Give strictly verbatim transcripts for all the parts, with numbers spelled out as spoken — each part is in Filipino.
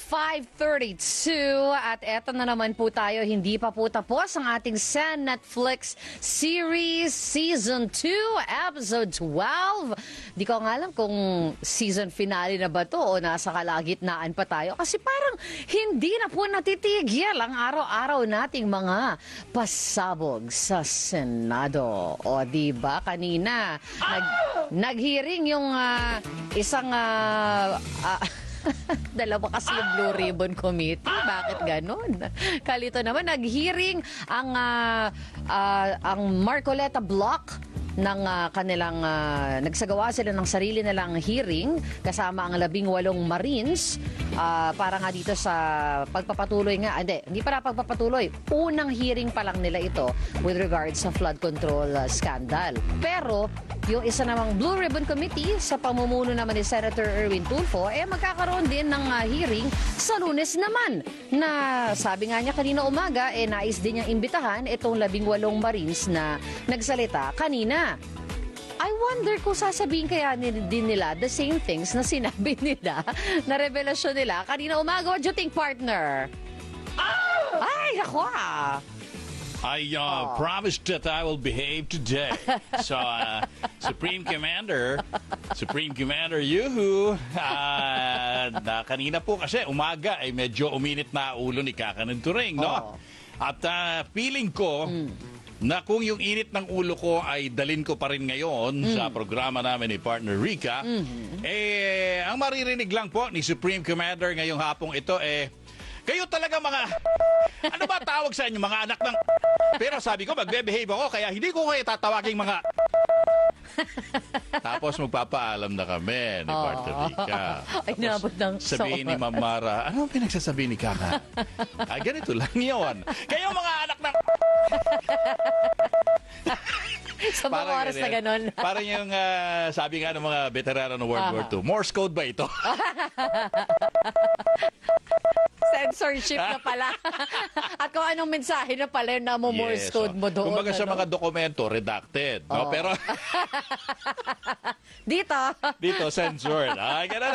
five thirty-two at eto na naman po tayo, hindi pa po tapos ang ating Sen Netflix series Season two, Episode twelve. Di ko nga alam kung season finale na ba to o nasa kalagitnaan pa tayo kasi parang hindi na po natitigil ang araw-araw nating mga pasabog sa Senado. O di ba kanina nag, nag-hearing yung uh, isang uh, uh, dalawa kasi yung Blue Ribbon Committee. Bakit ganon? Kalito naman, nag-hearing ang, uh, uh, ang Marcoleta Block ng uh, kanilang, uh, nagsagawa sila ng sarili nilang hearing kasama ang labing walong Marines uh, para nga dito sa pagpapatuloy nga, hindi, hindi para pagpapatuloy, unang hearing pa lang nila ito with regards sa flood control uh, scandal. Pero yung isa namang Blue Ribbon Committee sa pamumuno naman ni Senator Erwin Tulfo, eh magkakaroon din ng uh, hearing sa Lunes naman na sabi nga niya kanina umaga, eh nais din niyang imbitahan itong labing walong Marines na nagsalita kanina. I wonder kung sasabihin kaya din nila the same things na sinabi nila, na revelasyon nila kanina umaga. What do you think, partner? Oh! Ay, ako ah! I uh, oh. promised that I will behave today. So, uh, Supreme Commander, Supreme Commander Yuhu, uh, na kanina po kasi umaga ay medyo uminit na ulo ni Kakanin Turing, no? Oh. At uh, feeling ko mm. na kung yung init ng ulo ko ay dalin ko pa rin ngayon mm. sa programa namin ni partner Rica, mm-hmm. eh, ang maririnig lang po ni Supreme Commander ngayong hapong ito eh, kayo talaga mga, ano ba tawag sa inyo, mga anak ng... Pero sabi ko, magbe-behave ako, kaya hindi ko kayo tatawaging mga... Tapos magpapaalam na kami ni oh. partner Rica. Ay, nabot ng sabihin ni Ma'am Mara, ano ang pinagsasabi ni Kaka? Ay, ganito lang yun. Kayo mga anak ng... Sa mga oras na ganon. Parang yung uh, sabi nga ng mga veterano ng World uh-huh. War Two, Morse code ba ito? Censorship na pala. At kung anong mensahe na pala yung namo Morse yes, code mo doon. Kumbaga ano? Sa mga dokumento, redacted. Oh. No? Pero dito. Dito, censored. Ah, ganun.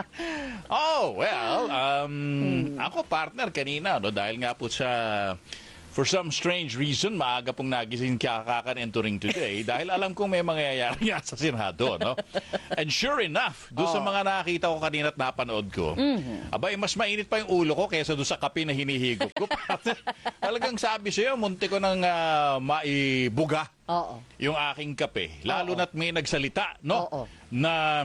Oh, well, um, hmm. ako partner kanina, no, dahil nga po sa... For some strange reason, maaga pong nagising Kakanin Turing today dahil alam kong may mangyayari nga sa Senado, no? And sure enough, doon oh. sa mga nakita ko kanina at napanood ko, mm-hmm. abay, mas mainit pa yung ulo ko kaysa doon sa kape na hinihigop ko. Talagang sabi sa'yo, munti ko nang uh, maibuga oh, oh. yung aking kape. Lalo oh, oh. na't may nagsalita, no? Oh, oh. Na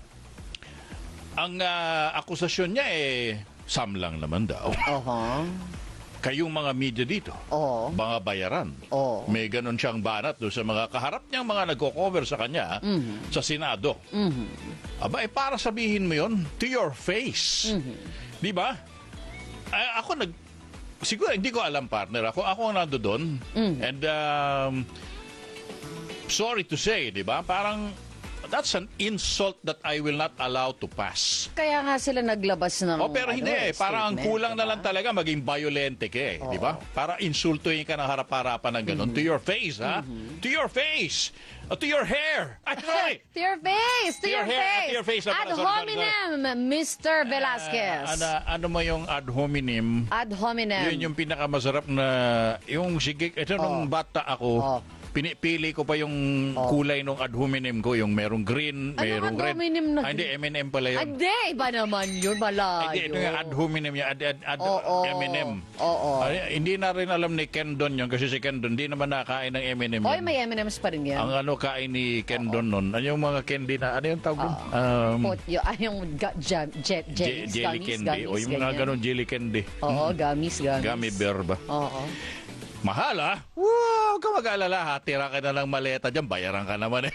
ang uh, akusasyon niya eh, Sam lang naman daw. Uh-huh. Kayong mga media dito, oh. mga bayaran. Oh. May ganun siyang banat doon sa mga kaharap niyang mga nagko-cover sa kanya mm-hmm. sa Senado. Mm-hmm. Aba, eh, para sabihin mo yun to your face. Mm-hmm. Di ba? Ay, ako nag... Siguro, hindi ko alam, partner. Ako, ako ang nando doon. Mm-hmm. And, um, sorry to say, di ba? Parang... That's an insult that I will not allow to pass. Kaya nga sila naglabas ng... Oh, pero hindi ano, eh. Parang ang kulang diba? na lang talaga maging violente ka eh. Oh. Di ba? Para insultuhin ka ng harap-harapan ng ganun. Mm-hmm. To your face, ha? Mm-hmm. To your face! Uh, to your hair! Ay, sorry! To your face! To, to your, your hair, face! To your face! Ad hominem, Mister Velasquez. Uh, ano, ano mo yung ad hominem? Ad hominem. Yun yung pinakamasarap na... Yung sige, ito oh. nung bata ako... Oh. Pinipili ko pa yung oh. kulay ng ad hominem ko, yung merong green, merong ano red. Na... Ah, hindi, M and M pala yun. Hindi, iba naman yun, malayo. Hindi, ito yung ad hominem, yung ad, ad, ad oh, oh. M and M. Oh, oh. Ay, hindi na rin alam ni Ken Don yun, kasi si Ken Don, hindi naman nakain ng M and M. Oy, may M and M's pa rin yan. Ang ano kain ni Ken Don nun, ano yung mga candy na, ano yung tawag doon? Oh. Um, Pot, yung, ay, yung ga, jam, jet, jellies, jelly gummies, candy, gummies, o yung mga ganun, jelly candy. Oo, hmm. gummies, gummies. Gummy bear ba? Oo. Mahal ah. Wow, huwag ka mag-alala ha. Tira ka na ng maleta dyan. Bayaran ka naman eh.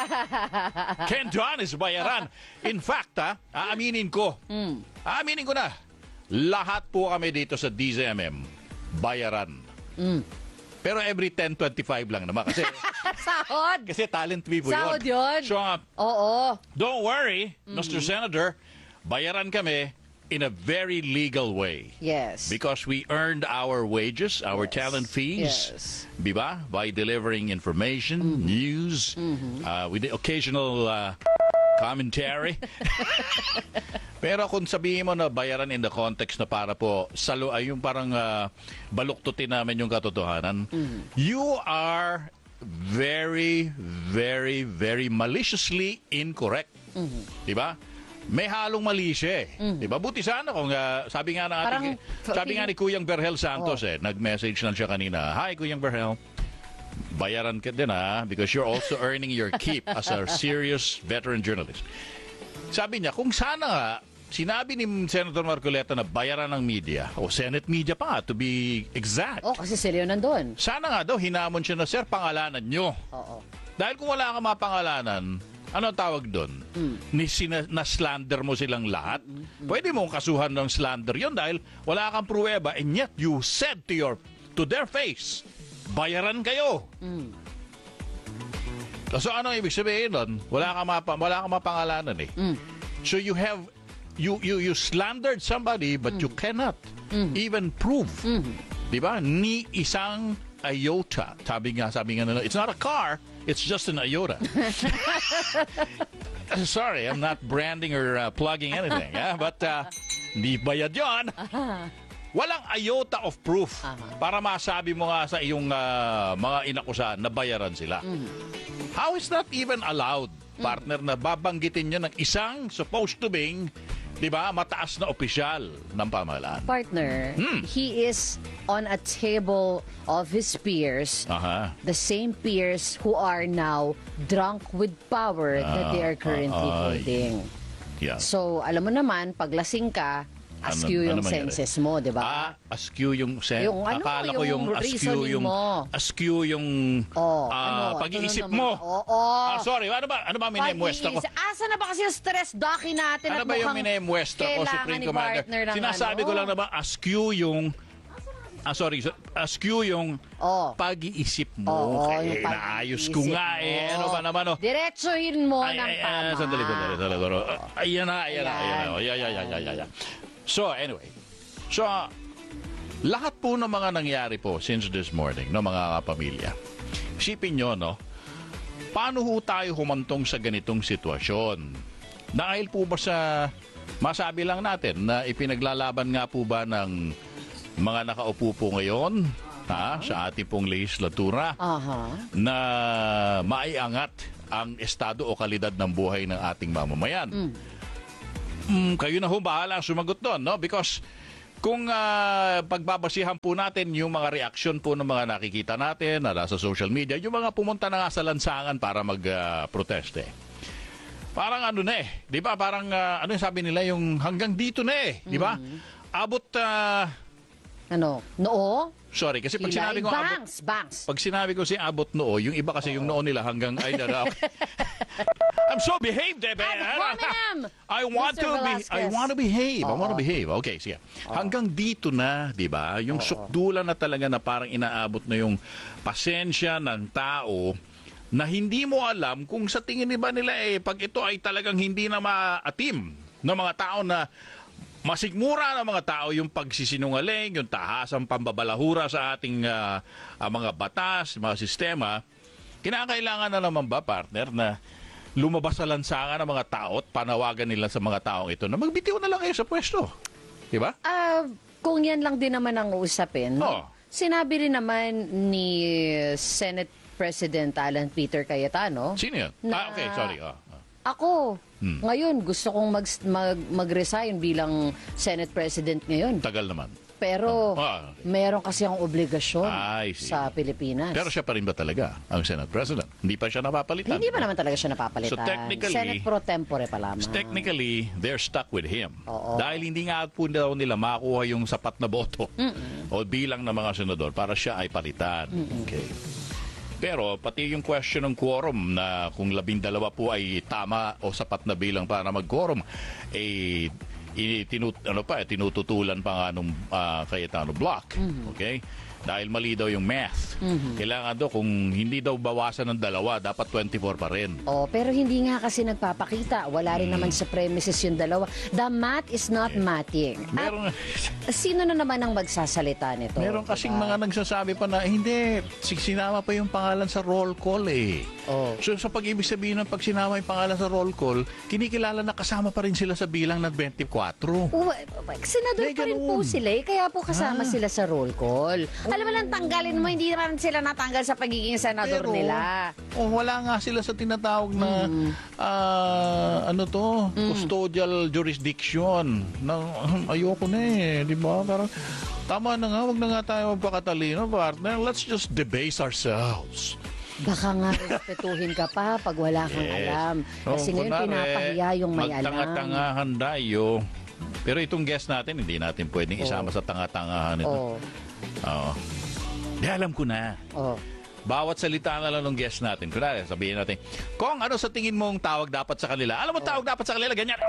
Ken Don is bayaran. In fact ha, aaminin ko. Mm. Aaminin ko na. Lahat po kami dito sa D Z M M. Bayaran. Mm. Pero every ten twenty-five lang naman. Kasi, Sahod. Kasi talent fee po yun. Sahod yun. So, uh, oo. Don't worry, mm-hmm. Mister Senator. Bayaran kami in a very legal way. Yes. Because we earned our wages, our yes. talent fees, yes. diba? By delivering information, mm-hmm. news, mm-hmm. Uh, with the occasional uh, commentary. Pero kung sabihin mo na bayaran in the context na para po salo ay yung parang uh, baluktutin namin yung katotohanan, you are very, very, very maliciously incorrect. Di ba? May halong mali siya eh. Di ba? Buti sana kung uh, sabi nga ng ating, Parang- sabi nga ni Kuyang Berhel Santos eh, nag-message lang siya kanina. Hi, Kuyang Berhel. Bayaran ka din ah, because you're also earning your keep as a serious veteran journalist. Sabi niya, kung sana nga, sinabi ni Senator Marcoleta na bayaran ng media, o Senate media pa nga, to be exact. Oh, kasi sila yun nandun. Sana nga daw, hinamon siya na, sir, pangalanan nyo. Oo. Dahil kung wala ka mapangalanan, ano ang tawag doon? Ni sina, na-slander mo silang lahat? Pwede mong kasuhan ng slander yon dahil wala kang pruweba and yet you said to your to their face, bayaran kayo. So ano ibig sabihin doon? Wala ka mapa, wala kang mapangalanan eh. So you have you you you slandered somebody but you cannot even prove. 'Di ba? Ni isang iota. Sabi nga, sabi nga nila, it's not a car, it's just an iota. Sorry, I'm not branding or uh, plugging anything, yeah? But uh, hindi bayad 'yon. Walang iota of proof para masabi mo nga sa iyong uh, mga inakusahan na bayaran sila. How is that even allowed, partner, na babanggitin nyo ng isang supposed to being, di ba, mataas na opisyal ng pamahalaan? Partner, he is on a table of his peers, Aha. the same peers who are now drunk with power that they are currently ay. holding. Yeah. So, alam mo naman, pag lasing ka, askew Ano- yung ano mangyari? senses mo, di ba? Ah, askew yung sen. Yung ano, Akala ko yung yung askew reasoning yung mo. askew yung Oh, ah, ano, pag-iisip ano mo. naman? Oo. Ah, sorry, ano ba ano ba minemuestra ko? Pag-iisip. Asa na ba kasi yung stress docky natin Ano at ba yung mukhang minemuestra ko, kailangan Supreme ni Commander? partner ng Sinasabi ano? ko lang na ba askew yung Ah, sorry. so- Askew yung Oh. pag-iisip mo. Oo, Kaya yung inaayos ko pag-iisip nga eh. mo. Ano ba naman? Oh? Diretsuhin mo Ay, ng ay, tama. ay, sandali, sandali, sandali. sandali. Ah, Ayan na, ayan na, ayan na. Ayan. Oh, yeah, yeah, yeah, yeah, yeah, yeah. So, anyway. So, ah, lahat po ng mga nangyari po since this morning, no, mga kapamilya. Isipin nyo, no? Paano ho tayo humantong sa ganitong sitwasyon? Dahil po ba sa, masabi lang natin na ipinaglalaban nga po ba ng mga nakaupo po ngayon ha, sa ating pong legislatura Aha. na maiangat ang estado o kalidad ng buhay ng ating mamamayan. Mm, kayo na ho bahala sumagot doon, no? Because kung ah, pagbabasihan po natin yung mga reaksyon po ng mga nakikita natin na nasa social media, yung mga pumunta na nga sa lansangan para mag-proteste. Parang ano na eh, di ba? Parang ah, ano yung sabi nila, yung hanggang dito na eh, di ba? Abot, ah, Ano? Noo? sorry, kasi pag sinabi ko abot, Bangs, bangs. pag sinabi ko si abot noo, yung iba kasi yung noo nila hanggang ay dara. I'm so behaved, eh, Ad man. hominem! I want Mister to be I Velasquez. want to behave. I want to Oo. behave. Okay, sige. Hanggang dito na, 'di ba? Yung sukdulan na talaga na parang inaabot na yung pasensya ng tao na hindi mo alam kung sa tingin ba nila eh pag ito ay talagang hindi na maatim ng mga tao na masigmura ng mga tao yung pagsisinungaling, yung tahasang pambabalahura sa ating ah, ah, mga batas, mga sistema, kinakailangan na naman ba, partner, na lumabas sa lansangan ng mga tao at panawagan nila sa mga taong ito na magbitiw na lang kayo sa pwesto. Di ba? Ah, kung yan lang din naman ang usapin, Oo. sinabi rin naman ni Senate President Alan Peter Cayetano, Sino yun? Na- Ah, okay, sorry. Ah, ah. ako, Hmm. ngayon gusto kong mag, mag, mag-resign bilang Senate President ngayon. Tagal naman. Pero Ah, okay. meron kasi ang obligasyon I see. sa Pilipinas. Pero siya pa rin ba talaga ang Senate President? Hindi pa siya napapalitan. Hindi pa naman talaga siya napapalitan. So technically- Senate pro tempore pa lamang. Technically, they're stuck with him. Oo. Dahil hindi nga po daw nila makuha yung sapat na boto o bilang ng mga senador para siya ay palitan. Okay. Pero pati yung question ng quorum na kung labing dalawa po ay tama o sapat na bilang para mag-quorum, eh, i- tinut ano pa, eh, tinututulan pa nga nung uh, Cayetano block. Okay? Dahil mali daw yung math. Mhm. Kailangan daw, kung hindi daw bawasan ng dalawa, dapat twenty-four pa rin. Oh, pero hindi nga kasi nagpapakita. Wala rin Hmm. naman sa premises yung dalawa. The math is not mathing. At Meron, sino na naman ang magsasalita nito? meron kasing Diba? mga nagsasabi pa na, hindi, si- sinama pa yung pangalan sa roll call eh. Oh. So sa pag-ibig sabihin ng pag sinama yung pangalan sa roll call, kinikilala na kasama pa rin sila sa bilang ng twenty-four. Oh, senador May pa rin po ganun. sila eh. Kaya po kasama Ah. sila sa roll call. Alam mo lang, tanggalin mo, hindi naman sila natanggal sa pagiging senador Pero, nila. Oh, wala nga sila sa tinatawag na ah, ano to, custodial jurisdiction. Na, ayoko na eh, di ba? Parang tama na nga, wag na nga tayo magpakatalino, partner. Let's just debase ourselves. Baka nga respetuhin ka pa pag wala kang Yes. alam. Kasi Oh, ngayon kunwari, pinapahiya yung may alam. magtanga-tangahan tayo. Pero itong guest natin, hindi natin pwedeng isama sa tanga-tangahan ito. Oh, Oo. Di alam ko na. oh. Bawat salita na lang ng guest natin. Kunwari, sabihin natin, Kong, ano sa tingin mong tawag dapat sa kanila? Alam mo, tawag dapat sa kanila, ganyan.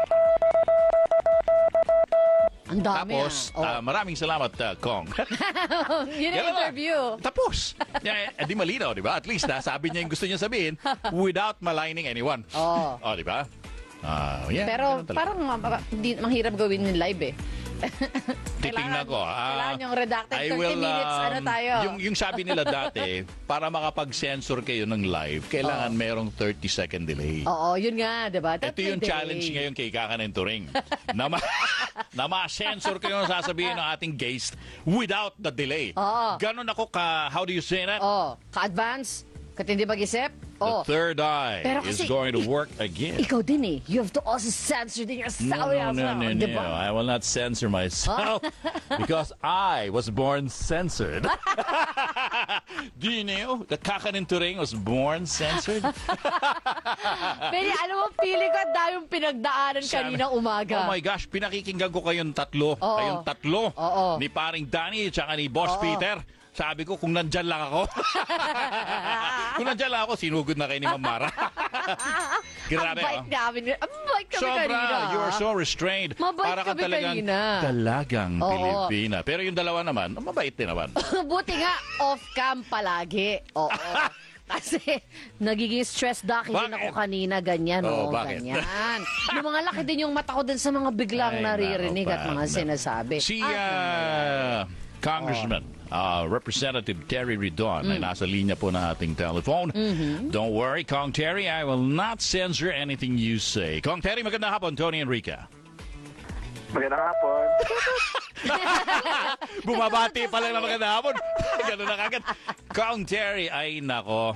Ang dami Tapos, ah. Oh. ah, maraming salamat, ah, Kong. Yun ang Ganun lang. interview. Tapos. Yeah, eh, di malinaw, di ba? At least, ah, sabi niya yung gusto niya sabihin without maligning anyone. Oh. Oh, di ba? Ah, yeah, Pero ganun talaga. parang ma- hindi mahirap gawin yung live eh. Titingnan ko. ah, kailangan yung redacted I thirty will, minutes, um, ano tayo? Yung, yung sabi nila dati, para makapag-censor kayo ng live, kailangan merong thirty second delay. Oo, yun nga, diba? That Ito yung may challenge delay. ngayon kay Kakanin Turing. na, ma- na ma-censor ko yung sasabihin ng ating guest without the delay. Oo. Ganon ako ka, how do you say that? Oh, ka-advance, katindi mag-isip. Oh, The third eye Pero is kasi- going to work again. ikaw din eh. You have to also censor din yourself. No, no, no, no, no. Diba? I will not censor myself because I was born censored. Do you know that Kakanin Turing was born censored? Pero alam mo, feeling ko ang daming pinagdaanan Sabi- kanina umaga. Oh my gosh, pinakikinggan ko kayong tatlo. Oo. Kayong tatlo. Oo. Ni paring Danny at saka ni Boss Oo. Peter. Sabi ko, kung nandyan lang ako. kung nandyan lang ako, sinugod na kayo ni Mamara. Grabe, Ang bait oh. namin. Ang bait kami Sobra, kanina. you are so restrained. Mabait Para kang kami talagang kanina. dalagang Oo. Pilipina. Pero yung dalawa naman, mabait din naman. Buti nga, off-cam palagi. Oo. Kasi nagiging stress duck din Bakit? ako kanina, ganyan. Oo, Oo, bakit? ganyan. Yung mga laki din yung mata ko din sa mga biglang Ay, naririnig nako, at mga partner. sinasabi. Si At ah, Congressman uh, Representative Terry Ridon Mm. ay nasa linya po ng ating telephone. Mm-hmm. Don't worry, Kong Terry, I will not censor anything you say. Kong Terry, magandang hapon, Tony Enrica. Magandang hapon. Bumabati pa lang na magandang hapon. Ganun na kagad. Kong Terry, ay nako.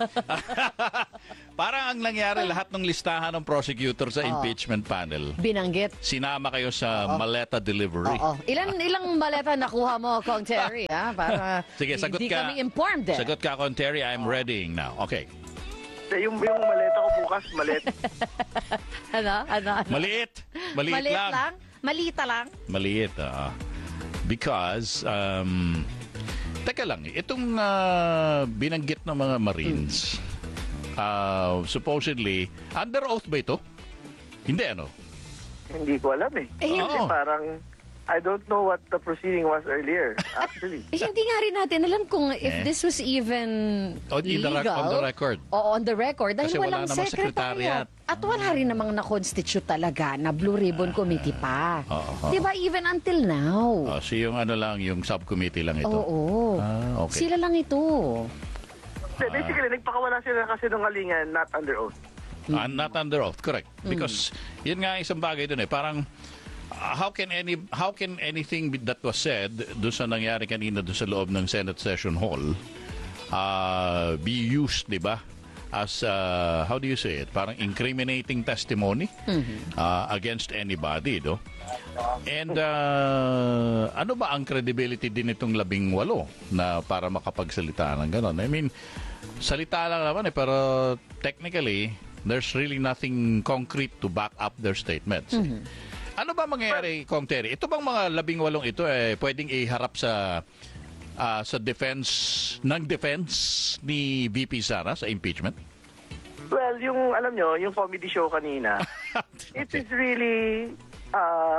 Parang ang nangyari lahat ng listahan ng prosecutor sa impeachment panel. binanggit. Sinama kayo sa maleta delivery. Oo. Ilan ilang maleta nakuha mo, Kong Terry, ha? Para Sige, sagot hindi ka. kami informed eh. Sagot ka, Kong Terry. I'm readying now. Okay. Eh, Yung, yung maleta ko bukas, malit. Ano? Ano? ano? Maliit. Maliit, Maliit lang. lang? Malita lang? Maliit, ah. Because, um, teka lang, itong ah, binanggit ng mga Marines, ah, supposedly, under oath ba ito? Hindi, ano? Hindi ko alam eh. Eh, Kasi Oo. parang, I don't know what the proceeding was earlier, actually. Eh, hindi nga rin natin alam kung if Eh? this was even On the legal. rec- on the record. Oo, on the record. Dahil Kasi wala walang namang secretariat. secretariat. At wala rin namang na-constitute talaga na Blue Ribbon Committee pa. oo. Di ba? Even until now. Oh, so yung ano lang, yung subcommittee lang ito. Oo. Ah, okay. Sila lang ito. Hindi, Basically, nagpakawala sila kasi ng kalingan, not under oath. Ah, not under oath, correct. Mm. Because yun nga isang bagay dun eh. Parang ah, how can any how can anything be- that was said doon sa nangyari kanina doon sa loob ng Senate Session Hall uh, be used, di ba? As uh, how do you say it? Parang incriminating testimony uh, against anybody, do? And uh, ano ba ang credibility din itong labing walo na para makapagsalita ng gano'n? I mean, salita lang naman eh, pero technically, there's really nothing concrete to back up their statements. Ano ba mangyayari, Kong Terry? Ito bang mga labing walong ito eh, pwedeng iharap sa ah, sa defense ng defense ni V P Sara sa impeachment? Well, yung, alam nyo, yung comedy show kanina, it is really, uh,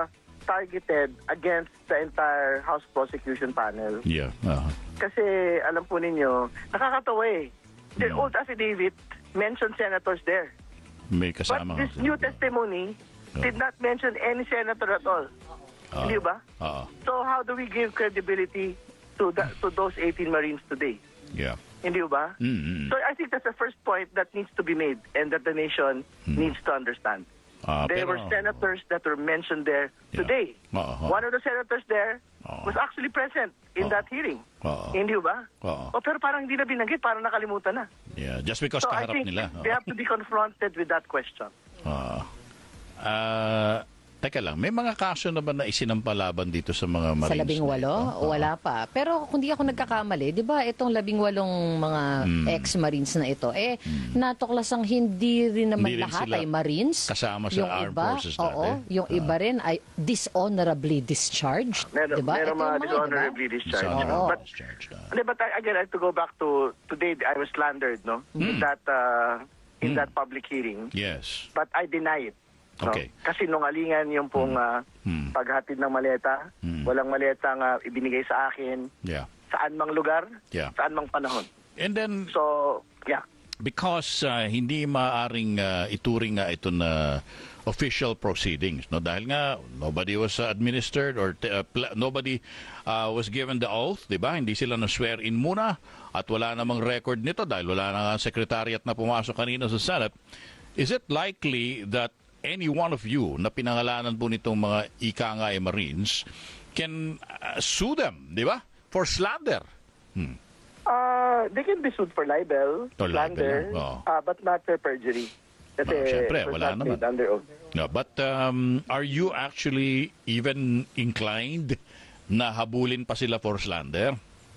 targeted against the entire House prosecution panel. Yeah. Uh-huh. Kasi alam po ninyo, nakakatawa eh. The old affidavit mentioned senators there. May But kasama. this new testimony did not mention any senator at all. Ah. Hindi ba? Oo. So how do we give credibility to the, to those eighteen Marines today? Yeah. Hindi ba? Mm-hmm. So I think that's the first point that needs to be made and that the nation needs to understand. Ah, There pero- were senators that were mentioned there Yeah. today. Oo. One of the senators there Oo. was actually present in Oo. that hearing. Oo. Hindi ba? Oo. O, pero parang hindi na binanggit, parang nakalimutan na. Yeah, just because So I kaharap think nila. they have to be confronted with that question. Ah. Ah, teka lang, may mga kaso na ba na isinampalaban dito sa mga Marines? Sa labing na walo, ito? Oo. wala pa. Pero kung di ako nagkakamali, di ba itong labing walong mga Hmm. ex-Marines na ito, eh, natuklasang hindi rin naman Hindi rin lahat sila ay Marines. kasama sa yung armed iba, forces dati. Oo, yung iba rin ay dishonorably discharged. Meron, di ba? meron Ito yung mga mga, dishonorably di ba? discharged. Dishonorably But, discharged, ah. hindi, but I, again, I have to go back to today. I was slandered, no, in that uh, in that public hearing. Yes. But I deny it. No? Okay. Kasi nungalingan yung pong uh, Hmm. paghatid ng maleta. Hmm. Walang maletang uh, ibinigay sa akin. Yeah. Saan mang lugar, Yeah. saan mang panahon. And then, So, yeah. because uh, hindi maaring uh, ituring nga ito na official proceedings, no, dahil nga nobody was uh, administered or t- uh, pl- nobody uh, was given the oath, di ba? Hindi sila na swear in muna at wala namang record nito dahil wala na nga secretariat na pumasok kanina sa Senate. Is it likely that any one of you na pinangalanan po nitong mga ika nga ay Marines can uh, sue them, di ba? For slander. Hmm. Uh, they can be sued for libel, For slander, libel, oh. uh, but not for perjury. Kasi Oh, syempre, it was wala not naman. made under oath. No, but um, are you actually even inclined na habulin pa sila for slander?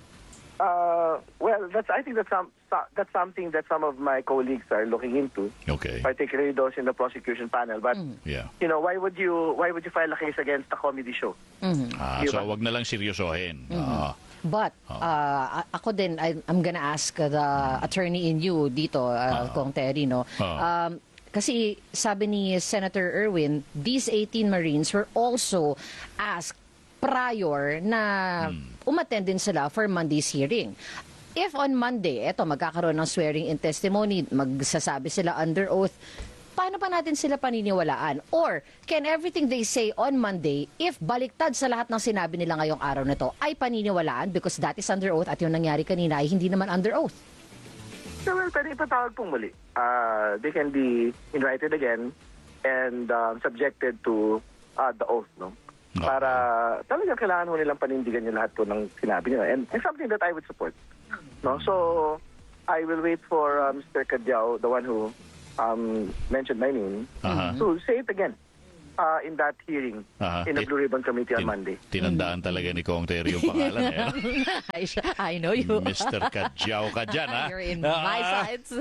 Uh, well, that's I think that's some so- that's something that some of my colleagues are looking into, Okay. particularly those in the prosecution panel. But Yeah. you know, why would you why would you file a case against a comedy show? Ah, Di so ba? wag na lang seryosohin. Ah, But uh, a- ako din, I, I'm gonna ask the attorney in you dito, uh, Kong Terry, no? Ah. Um, kasi sabi ni Senator Erwin, these eighteen Marines were also asked prior na umattend din sila for Monday's hearing. If on Monday, eto, magkakaroon ng swearing in testimony, magsasabi sila under oath, paano pa natin sila paniniwalaan? Or can everything they say on Monday, if baliktad sa lahat ng sinabi nila ngayong araw na to, ay paniniwalaan because that is under oath at yung nangyari kanina ay hindi naman under oath? So, well, pwede ipatawag pong muli. Uh, they can be invited again and um, subjected to uh, the oath, no? Okay. Para talagang kailangan ho nilang panindigan yung lahat po ng sinabi nila. And, and something that I would support. No? So, I will wait for uh, Mister Cadyao, the one who um, mentioned my name, Aha. to say it again uh, in that hearing Aha. in the Ti- Blue Ribbon Committee on tin- Monday. Tinandaan talaga ni Kong Terry yung pangalan. Eh, no? I, I know you. Mister Kadyaw ka dyan, ha? You're in Ah, my sides.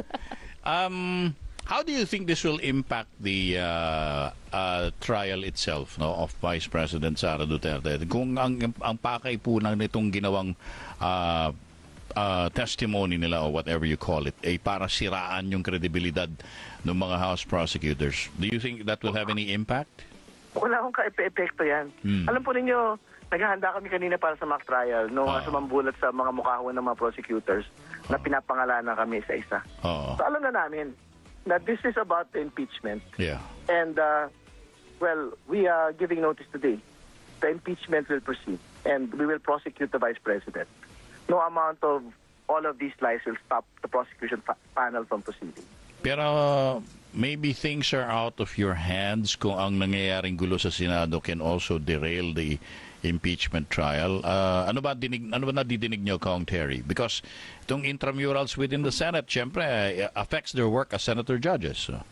Um, how do you think this will impact the uh, uh, trial itself, no, of Vice President Sara Duterte? Kung ang ang pakay po ng nitong ginawang uh, uh, testimony nila or whatever you call it ay para siraan yung kredibilidad ng mga House prosecutors. Do you think that will have any impact? Wala akong ka-epekto yan. Hmm. Alam po ninyo, naghahanda kami kanina para sa mock trial nung Ah. sumambulat sa mga mukhawan ng mga prosecutors na pinapangalanan kami isa-isa. Oo. So alam na namin na this is about the impeachment. Yeah. And, uh, well, we are giving notice today. The impeachment will proceed and we will prosecute the Vice President. No amount of all of these lies will stop the prosecution pa- panel from proceeding. Pero maybe things are out of your hands kung ang nangyayaring gulo sa Senado can also derail the impeachment trial. Uh, ano ba dinig ano ba nadidinig nyo, Kong Terry? Because itong intramurals within the Senate, syempre, uh, affects their work as senator judges. So.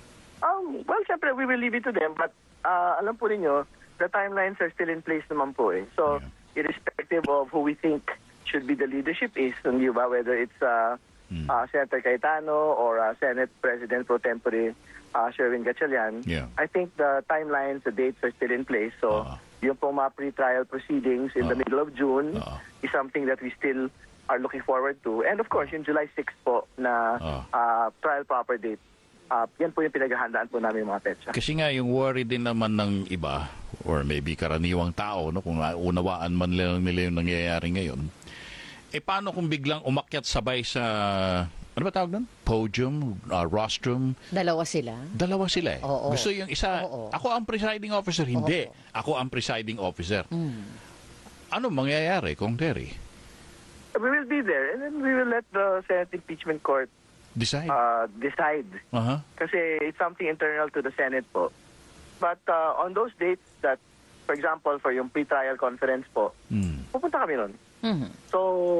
Um, well, syempre, we will leave it to them. But uh, alam po ninyo, the timelines are still in place naman po eh. So, irrespective of who we think should be the leadership is, hindi ba, whether it's uh, uh, Senator Cayetano or uh, Senate President Pro Tempore uh, Sherwin Gatchalian, Yeah. I think the timelines, the dates are still in place. So, Uh-huh. yung pong mga pre-trial proceedings in the Uh-huh. middle of June Uh-huh. is something that we still are looking forward to. And of course, yung July sixth po na Uh-huh. uh, trial proper date uh, yan po yung pinaghahandaan po namin mga petsa. Kasi nga yung worry din naman ng iba or maybe karaniwang tao, no, kung unawaan man lang nila yung nangyayari ngayon, eh paano kung biglang umakyat sabay sa, ano ba tawag doon? Podium, uh, rostrum. Dalawa sila. Dalawa sila eh. Oo. Gusto yung isa, Oo. ako ang presiding officer. Hindi. Oo. Ako ang presiding officer. Mm. Ano mangyayari, Kong Terry? We will be there and then we will let the Senate Impeachment Court Decide. uh, decide. Uh-huh. Kasi it's something internal to the Senate po. But uh, on those dates that, for example, for yung pre-trial conference po, Hmm. pupunta kami nun. Mhm. So,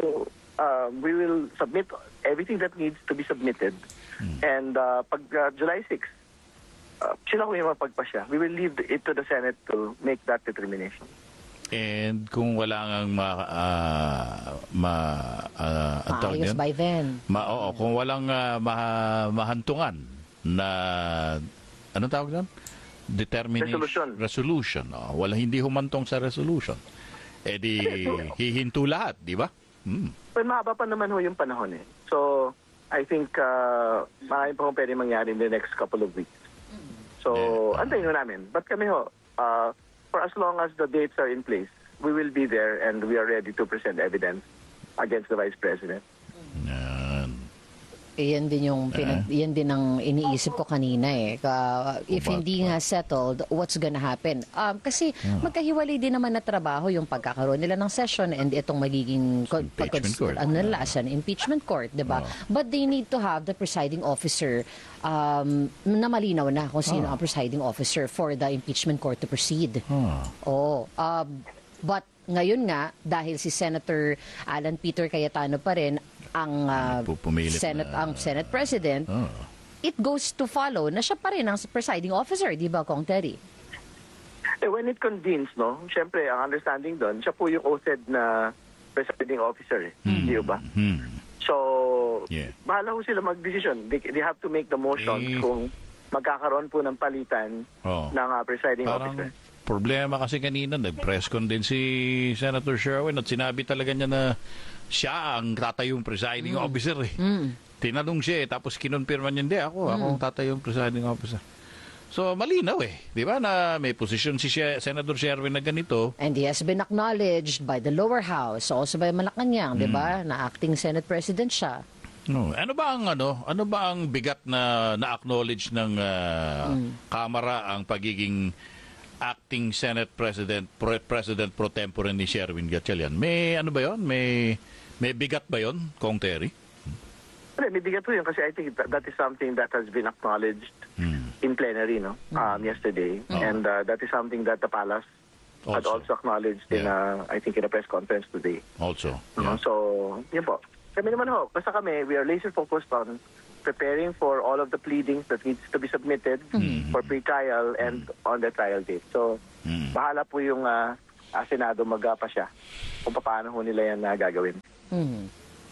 uh, we will submit everything that needs to be submitted. And uh, pag uh, July sixth, uh, sila ko yung mapagpasya. We will leave it to the Senate to make that determination. And kung wala ngang ma, ah, ma, ah, ang tawag Maayos niyan? by then. Ma, oo, kung walang ah, maha- mahantungan na, anong tawag doon? Determination. Resolution. Resolution. Oh, wala, hindi humantong sa resolution. Eh di, hihinto lahat, di ba? Hmm. Well, mahaba pa naman ho yung panahon eh. So, I think uh, marami pa kung pwede mangyari in the next couple of weeks. So, Yeah. antayin ho namin. But kami ho, uh, for as long as the dates are in place, we will be there and we are ready to present evidence against the Vice President. Yan. Eh, yan din yung pinag, yan din ang iniisip ko kanina eh. Ka- if Bakit hindi ba? nga settled, what's gonna happen? Um, kasi magkahiwalay din naman na trabaho yung pagkakaroon nila ng session and itong magiging ko- Impeachment pagkons- court. ano nila, as an impeachment court, 'di ba? Oh. But they need to have the presiding officer um, na malinaw na kung sino Oh. ang presiding officer for the impeachment court to proceed. Huh. Oo. Um, but ngayon nga, dahil si Senator Alan Peter Cayetano pa rin ang uh, Pupumilit Senate na- ang Senate President, Oh. it goes to follow na siya pa rin ang presiding officer, di ba, Kong Terry? Eh, when it convenes, no, syempre, ang understanding doon, siya po yung oath na presiding officer. Eh. Hindi ba? Hmm. So, Yeah. bahala ho sila mag-decision. They, they have to make the motions Eh. kung magkakaroon po ng palitan Oh. ng uh, presiding Parang officer. problema kasi kanina, nag-press con din si Senator Sherwin at sinabi talaga niya na siya ang tatayong presiding officer eh. Tinanong siya eh, tapos kinonfirma niya, hindi ako, ako ang tatayong presiding officer. So malinaw eh, di ba na may position si She- Senator Sherwin na ganito. And he has been acknowledged by the lower house, also by Malacanang, di Hmm. ba, na acting Senate President siya. No, ano ba ang ano, ano ba ang bigat na na-acknowledge ng ah, Kamara ang pagiging acting Senate President Pro, President pro tempore ni Sherwin Gatchalian? May ano ba 'yon? May may bigat ba 'yon, Kong Terry? Well, may bigat po yun kasi I think that, that is something that has been acknowledged Hmm. in plenary no um, yesterday. And uh, that is something that the palace had Also. also acknowledged in, uh, I think, in a press conference today. Also. Uh, Yeah. So, yun po. Kami naman ho, basta kami, we are laser focused on preparing for all of the pleadings that needs to be submitted for pre-trial and on the trial date. So, Mm. bahala po yung uh, uh, Senado mag-apa siya kung paano ho nila yan uh, gagawin. Mhm.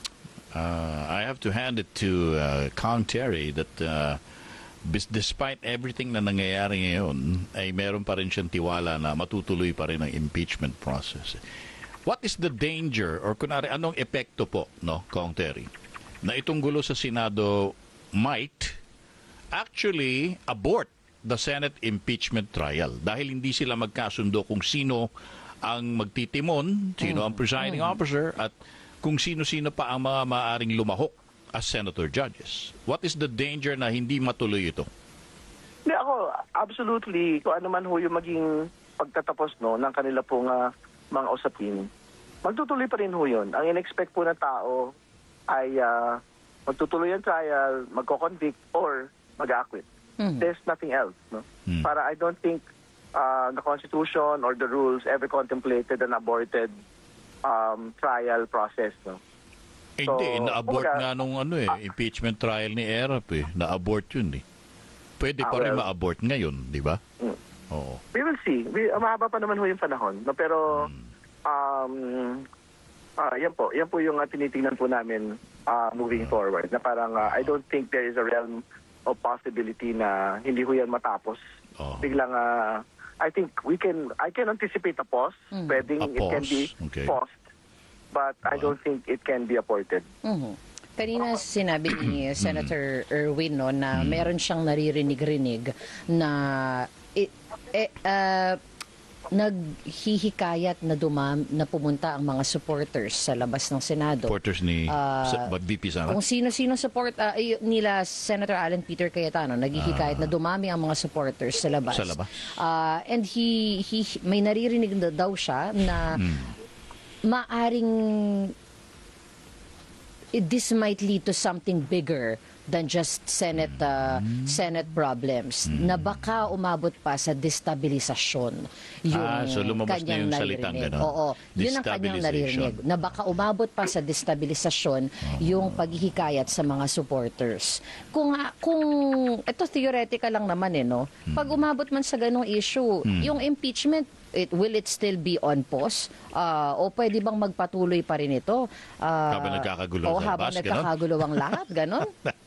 Uh, I have to hand it to uh, Kong Terry that uh, bis- despite everything na nangyayari ngayon, ay meron pa rin siyang tiwala na matutuloy pa rin ang impeachment process. What is the danger or kunwari anong epekto po, no, Kong Terry, na itong gulo sa Senado might actually abort the Senate impeachment trial dahil hindi sila magkasundo kung sino ang magtitimon, sino ang presiding officer at kung sino-sino pa ang mga maaring lumahok as senator judges. What is the danger na hindi matuloy ito? Hindi ako, absolutely, kung ano man ho yung maging pagtatapos no, ng kanila pong uh, mga usapin, magtutuloy pa rin ho yun. Ang in-expect po ng tao ay uh, magtutuloy ang trial, magko-convict, or mag-acquit. Mhm. There's nothing else. No? Hmm. Para I don't think uh, the Constitution or the rules ever contemplated an aborted um, trial process. No? Eh, So, hindi, na-abort kumbaga, nga nung ano eh, impeachment trial ni Erap eh. Na-abort yun eh. Pwede Ah, pa rin well. ma-abort ngayon, di ba? Mm. Oo. We will see. We, uh, mahaba pa naman ho yung panahon. No? Pero, um, ah, yan po. Yan po yung uh, tinitingnan po namin uh, moving forward. Na parang, uh, I don't think there is a realm of possibility na hindi ho yan matapos. Oo. Biglang, uh, I think we can, I can anticipate a pause. Pwedeng A it can pause, be okay. paused. But I don't think it can be aborted. Mhm. Kanina sinabi ni Senator Erwin no, na meron siyang naririnig-rinig na eh, eh, ah, naghihikayat na dumam na pumunta ang mga supporters sa labas ng Senado. Supporters ni Ah, sa- V P Sara. Kung sino-sino support ah, ay- nila Senator Alan Peter Cayetano, naghihikayat na dumami ang mga supporters sa labas. Sa labas. Ah, and he, he may naririnig na daw siya na maaring it- this might lead to something bigger than just Senate uh, Senate problems na baka umabot pa sa destabilisasyon yung Ah, so lumabas na kanyang yung salitang naririnig. ganon. Oo, yun ang kanyang naririnig na baka umabot pa sa destabilisasyon yung paghihikayat sa mga supporters. Kung ah, kung ito theoretical lang naman eh no. Pag umabot man sa ganong issue, yung impeachment it will it still be on pause? Ah, o pwede bang magpatuloy pa rin ito? Ah, Habang nagkakagulo o sa habang labas, ganon? nagkakagulo ang lahat, ganon?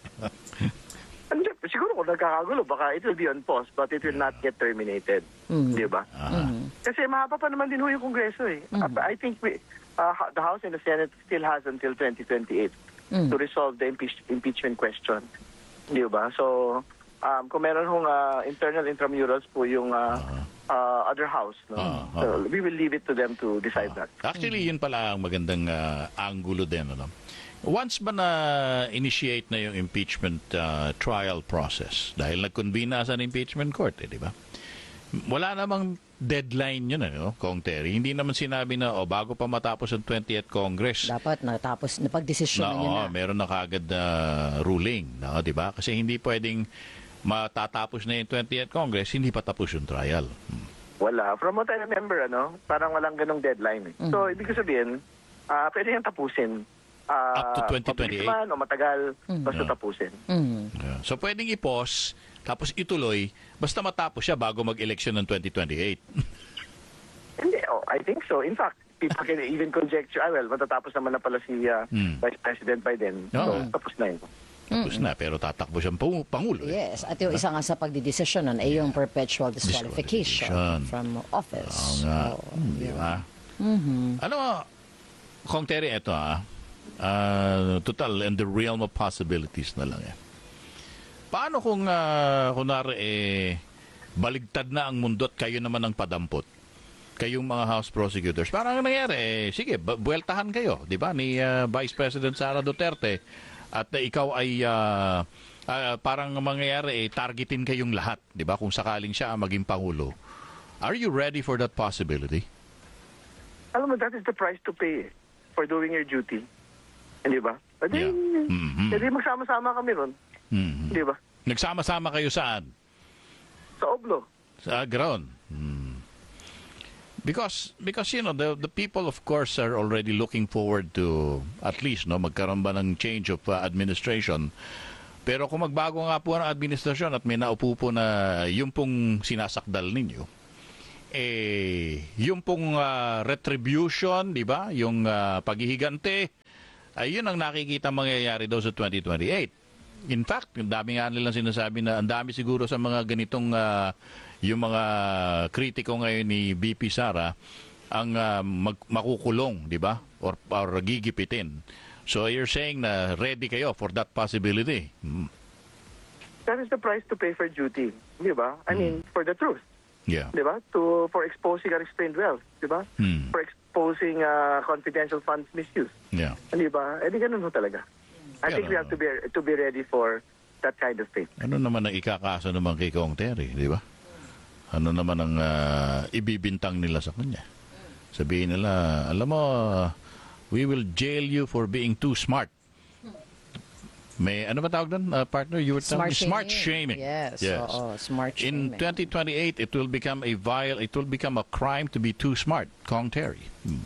Hindi, siguro kung nagkakagulo, baka it will be on pause, but it will not get terminated. Di ba? Kasi mahaba pa naman din ho yung Kongreso eh. I think we, uh, the House and the Senate still has until twenty twenty-eight to resolve the impeach- impeachment question. Di ba? So, um, kung meron hong uh, internal intramurals po yung uh, uh, other house, no? Ah, ah. So, we will leave it to them to decide that. Actually, yun pala ang magandang ah, angulo din. Ano? Once ba na-initiate na yung impeachment ah, trial process, dahil nag-convene na sa impeachment court, eh, di ba? Wala namang deadline yun, ano, Kong Terry. Hindi naman sinabi na, oh, bago pa matapos ang twentieth Congress, Dapat natapos, napagdesisyon na, na yun oh, na. meron na kagad na ruling, no, di ba? Kasi hindi pwedeng matatapos na yung twentieth Congress, hindi pa tapos yung trial. Hmm. Wala. From what I remember, ano, parang walang ganong deadline. Eh. So, ibig ko sabihin, uh, pwede yung tapusin. Uh, Up to twenty twenty-eight? mabilis man o matagal, basta Yeah. tapusin. Mm. Yeah. So pwedeng i-pause, tapos ituloy, basta matapos siya bago mag-election ng twenty twenty-eight. Hindi, oh, I think so. In fact, people can even conjecture, ah, well, matatapos naman na pala si uh, Hmm. Vice President Biden. Oo. So, tapos na yun. Tapos na, pero tatakbo siyang pangu- Pangulo. eh. Yes, at yung isa nga sa pagdidesisyonan ay yung perpetual disqualification Disqualification. from Oo office. nga. So, Hmm, di yun. ba? Ano, Kong Terry, ito ah. Ah, total, in the realm of possibilities na lang eh. Paano kung, uh, kunwari, eh, baligtad na ang mundo at kayo naman ang padampot? Kayong mga House prosecutors. Parang ang nangyari, eh, sige, bu- buweltahan kayo, di ba, ni ah, Vice President Sara Duterte. At uh, ikaw ay ah, ah, parang mangyayari, eh, targetin kayong lahat, di ba, kung sakaling siya ang maging Pangulo. Are you ready for that possibility? Alam mo, that is the price to pay eh, for doing your duty. Hindi ba? Pwede, Yeah. Mhm. pwede magsama-sama kami ron. Mhm. Hindi ba? Nagsama-sama kayo saan? Sa Oblo. Sa ground. Hmm. Because because you know the the people of course are already looking forward to at least no magkaroon ba ng change of uh, administration. Pero kung magbago nga po ang administrasyon at may naupo po na yung pong sinasakdal ninyo, eh yung pong uh, retribution, di ba? Yung uh, paghihigante, ay yun ang nakikita mangyayari daw sa twenty twenty-eight. In fact, ang dami nga nilang sinasabi na ang dami siguro sa mga ganitong ah, yung mga kritiko ngayon ni B P Sara ang ah, mag- makukulong, di ba? Or, or gigipitin. So you're saying na ready kayo for that possibility? Hmm. That is the price to pay for duty. Di ba? I mean, for the truth. Yeah. Di ba? To, for exposing unexplained wealth. Di ba? Hmm. For exposing uh, confidential funds misuse. Yeah. Di ba? Eh, di ganun ho talaga. I Pero- think we have to be to be ready for that kind of thing. Ano naman ang ikakaso naman kay Kong Terry, di ba? Ano naman ang ah, ibibintang nila sa kanya? Sabihin nila, alam mo, we will jail you for being too smart. May, ano ba tawag doon, uh, partner? You were telling Smart me? shaming. Smart shaming. Yes, oo, smart In shaming. twenty twenty-eight, it will become a vile, it will become a crime to be too smart. Kong Terry. Hmm.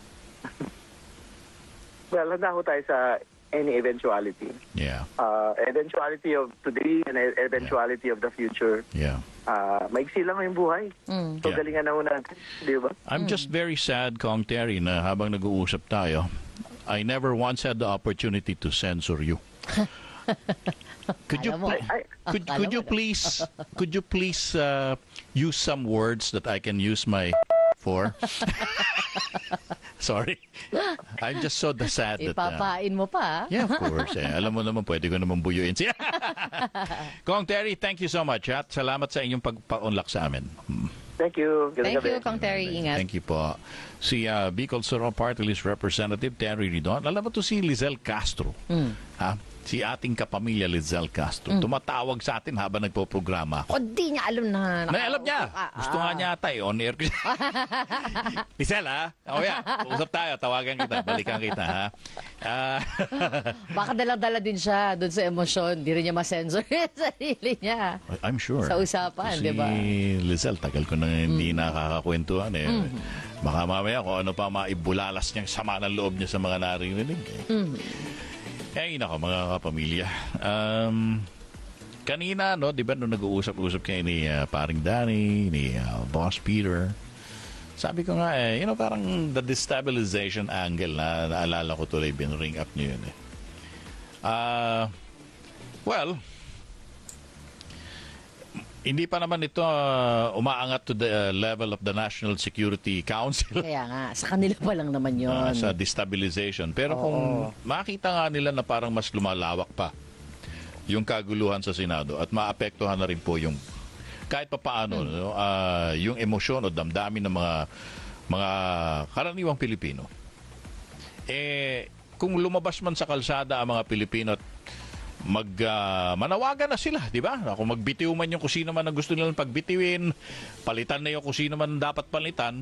Well, handa ho tayo sa any eventuality. Yeah, Uh, eventuality of today and e- eventuality of the future. yeah. Uh, maiksi lang yung buhay. So, Yeah. galingan na ho natin. Di ba? I'm just very sad, Kong Terry, na habang nag-uusap tayo, I never once had the opportunity to censor you. Could you Alam mo. pl- Ay, could Alam could mo you na. please could you please uh, use some words that I can use my for? Sorry. I'm just so sad that... uh, Ipapain mo pa. yeah, of course. Eh. Alam mo naman, pwede ko naman buyuin siya. Kong Terry, thank you so much. At salamat sa inyong pagpa-unlock sa amin. Hmm. Thank you. Thank Gandang gabi. you, Kong Terry. Ingat. Thank you po. Si uh, Bicol Soro Party List Representative Terry Ridon. Alam mo to si Lizelle Castro. Mm. Ha? Si ating kapamilya Lizelle Castro. Tumatawag sa atin habang nagpo-programa ako. O di niya alam na. Na alam niya. Ah, Gusto nga niya ata eh. On air ko siya. Lizelle, ha? O yan. Usap tayo. Tawagan kita. Balikan kita, ha? Ah, Baka dalang-dala din siya doon sa emosyon. Di rin niya masensor yung sarili niya. I'm sure. Sa usapan, di ba? Si Lizelle, tagal ko na hindi nakakakwentuhan eh. Baka mamaya kung ano pa maibulalas niyang sama ng loob niya sa mga narinig. Eh. Eh, nako mga kapamilya. Um, kanina, no, di ba, nung nag-uusap-usap kayo ni uh, paring Danny, ni uh, Boss Peter, sabi ko nga eh, you know, parang the destabilization angle na naalala ko tuloy, binring up niyo yun eh. Uh, well, hindi pa naman ito uh, umaangat to the uh, level of the National Security Council. Kaya nga, sa kanila pa lang naman yun. Uh, sa destabilization. Pero Oo. kung makita nga nila na parang mas lumalawak pa yung kaguluhan sa Senado at maapektuhan na rin po yung kahit pa paano Hmm. no, uh, yung emosyon o damdamin ng mga mga karaniwang Pilipino. Eh, kung lumabas man sa kalsada ang mga Pilipino at mag uh, manawagan na sila, di ba? Kung magbitiw man yung kung sino man ang gusto nilang pagbitiwin, palitan na yung kung sino man dapat palitan,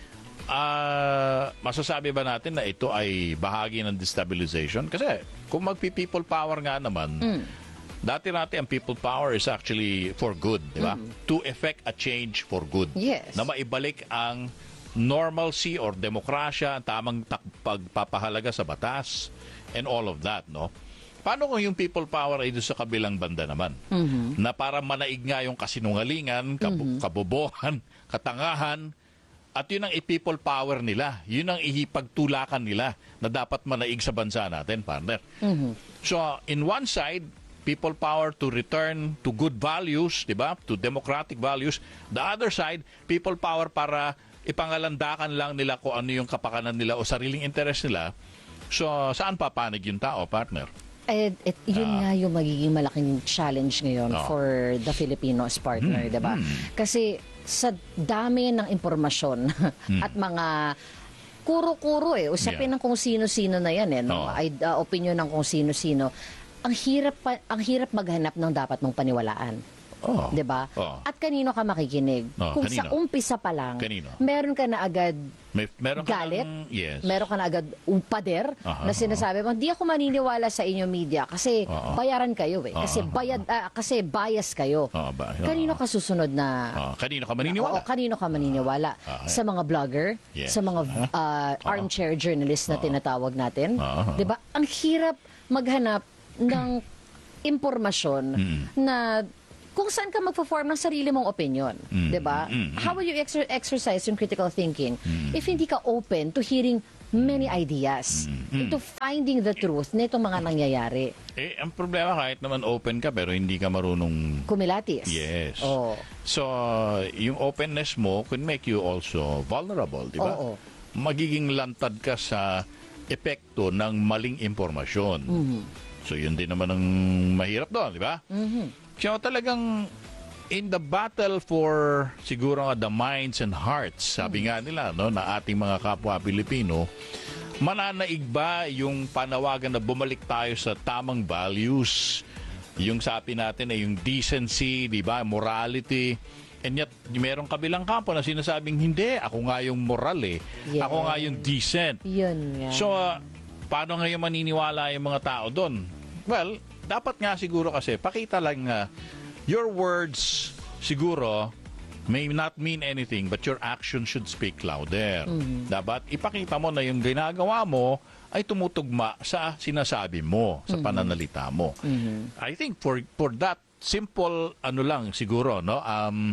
uh, masasabi ba natin na ito ay bahagi ng destabilization? Kasi kung magpi-people power nga naman, Mm. dati natin ang people power is actually for good, di ba? To effect a change for good. Yes. Na maibalik ang normalcy or demokrasya, tamang tak- pagpapahalaga sa batas, and all of that, no? Paano kung yung people power ay doon sa kabilang banda naman? Mm-hmm. Na para manaig nga yung kasinungalingan, kab- Mm-hmm. kabobohan, katangahan, at yun ang i-people power nila. Yun ang ihipagtulakan nila na dapat manaig sa bansa natin, partner. Mm-hmm. So, in one side, people power to return to good values, di ba? To democratic values. The other side, people power para ipangalandakan lang nila kung ano yung kapakanan nila o sariling interest nila. So, saan papanig yung tao, partner? Eh, et, yun nga yung magiging malaking challenge ngayon Ah. for the Filipinos partner, Hmm, 'di ba? Kasi sa dami ng impormasyon at mga kuro-kuro eh, usapin Yeah. ng kung sino-sino na 'yan eh, no? Oo. Ay uh, opinion ng kung sino-sino. Ang hirap pa, ang hirap maghanap ng dapat mong paniwalaan. Oh. 'Di ba? Oh. At kanino ka makikinig? Oh, Kung kanino? sa umpisa pa lang, Kanino? meron ka na agad May, meron ka galit, ng- yes. meron ka na agad umpader Aha, na sinasabi mo, di ako maniniwala sa inyong media kasi Oo. bayaran kayo eh. Kasi Aha. bayad ah, kasi bias kayo. Oo ba? Oo. Kanino ka susunod na Ah, kanino ka maniniwala? Oo, kanino ka maniniwala? Ah, ah, sa mga vlogger, Yes. sa mga ah, armchair journalist na tinatawag natin. Ah, ah. 'Di ba? Ang hirap maghanap ng impormasyon Hmm. na kung saan ka magpo-form ng sarili mong opinion, Mm, 'di ba? mm, mm. How will you exer- exercise yung critical thinking if hindi ka open to hearing many ideas, Mm, to finding the truth nitong mga nangyayari? Eh, ang problema kahit naman open ka pero hindi ka marunong... Kumilatis. Yes. Oh. So, yung openness mo can make you also vulnerable, di ba? Oo. Magiging lantad ka sa epekto ng maling impormasyon. Mm-hmm. So, yun din naman ang mahirap doon, di ba? Mhm. So, talagang in the battle for siguro nga the minds and hearts, sabi nga nila, no, na ating mga kapwa Pilipino, mananaig ba yung panawagan na bumalik tayo sa tamang values? Yung sabi natin ay yung decency, di ba, morality. And yet, merong kabilang kampo na sinasabing, hindi, ako nga yung moral eh. Yes. Ako nga yung decent. Yun nga. So, uh, paano ngayon maniniwala yung mga tao doon? Well, dapat nga siguro kasi, pakita lang na your words siguro may not mean anything but your action should speak louder. Dapat ipakita mo na yung ginagawa mo ay tumutugma sa sinasabi mo, sa pananalita mo. I think for for that simple ano lang siguro no um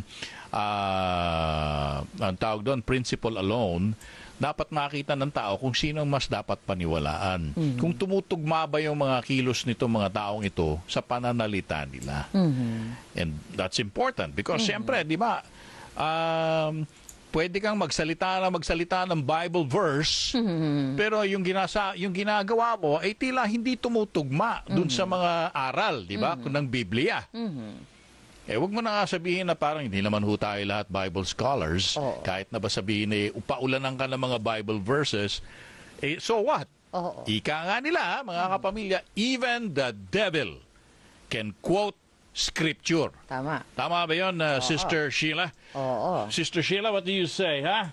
uh, ang tawag doon principle alone, dapat makita ng tao kung sino ang mas dapat paniwalaan. Kung tumutugma ba yung mga kilos nito mga taong ito sa pananalita nila. Mhm. And that's important because siyempre, di ba, um, pwede kang magsalita na magsalita ng Bible verse, pero yung ginasa yung ginagawa mo ay tila hindi tumutugma dun sa mga aral, di ba? Ng Biblia. Eh, wag mo na nga sabihin na parang hindi naman ho tayo lahat Bible scholars. Oo. Kahit na ba sabihin eh, upaulanan ka ng mga Bible verses, eh, so what? Oo. Ika nga nila, mga kapamilya, even the devil can quote scripture. Tama. Tama ba yun, uh, Sister Sheila? Oo. Sister Sheila, what do you say, ha?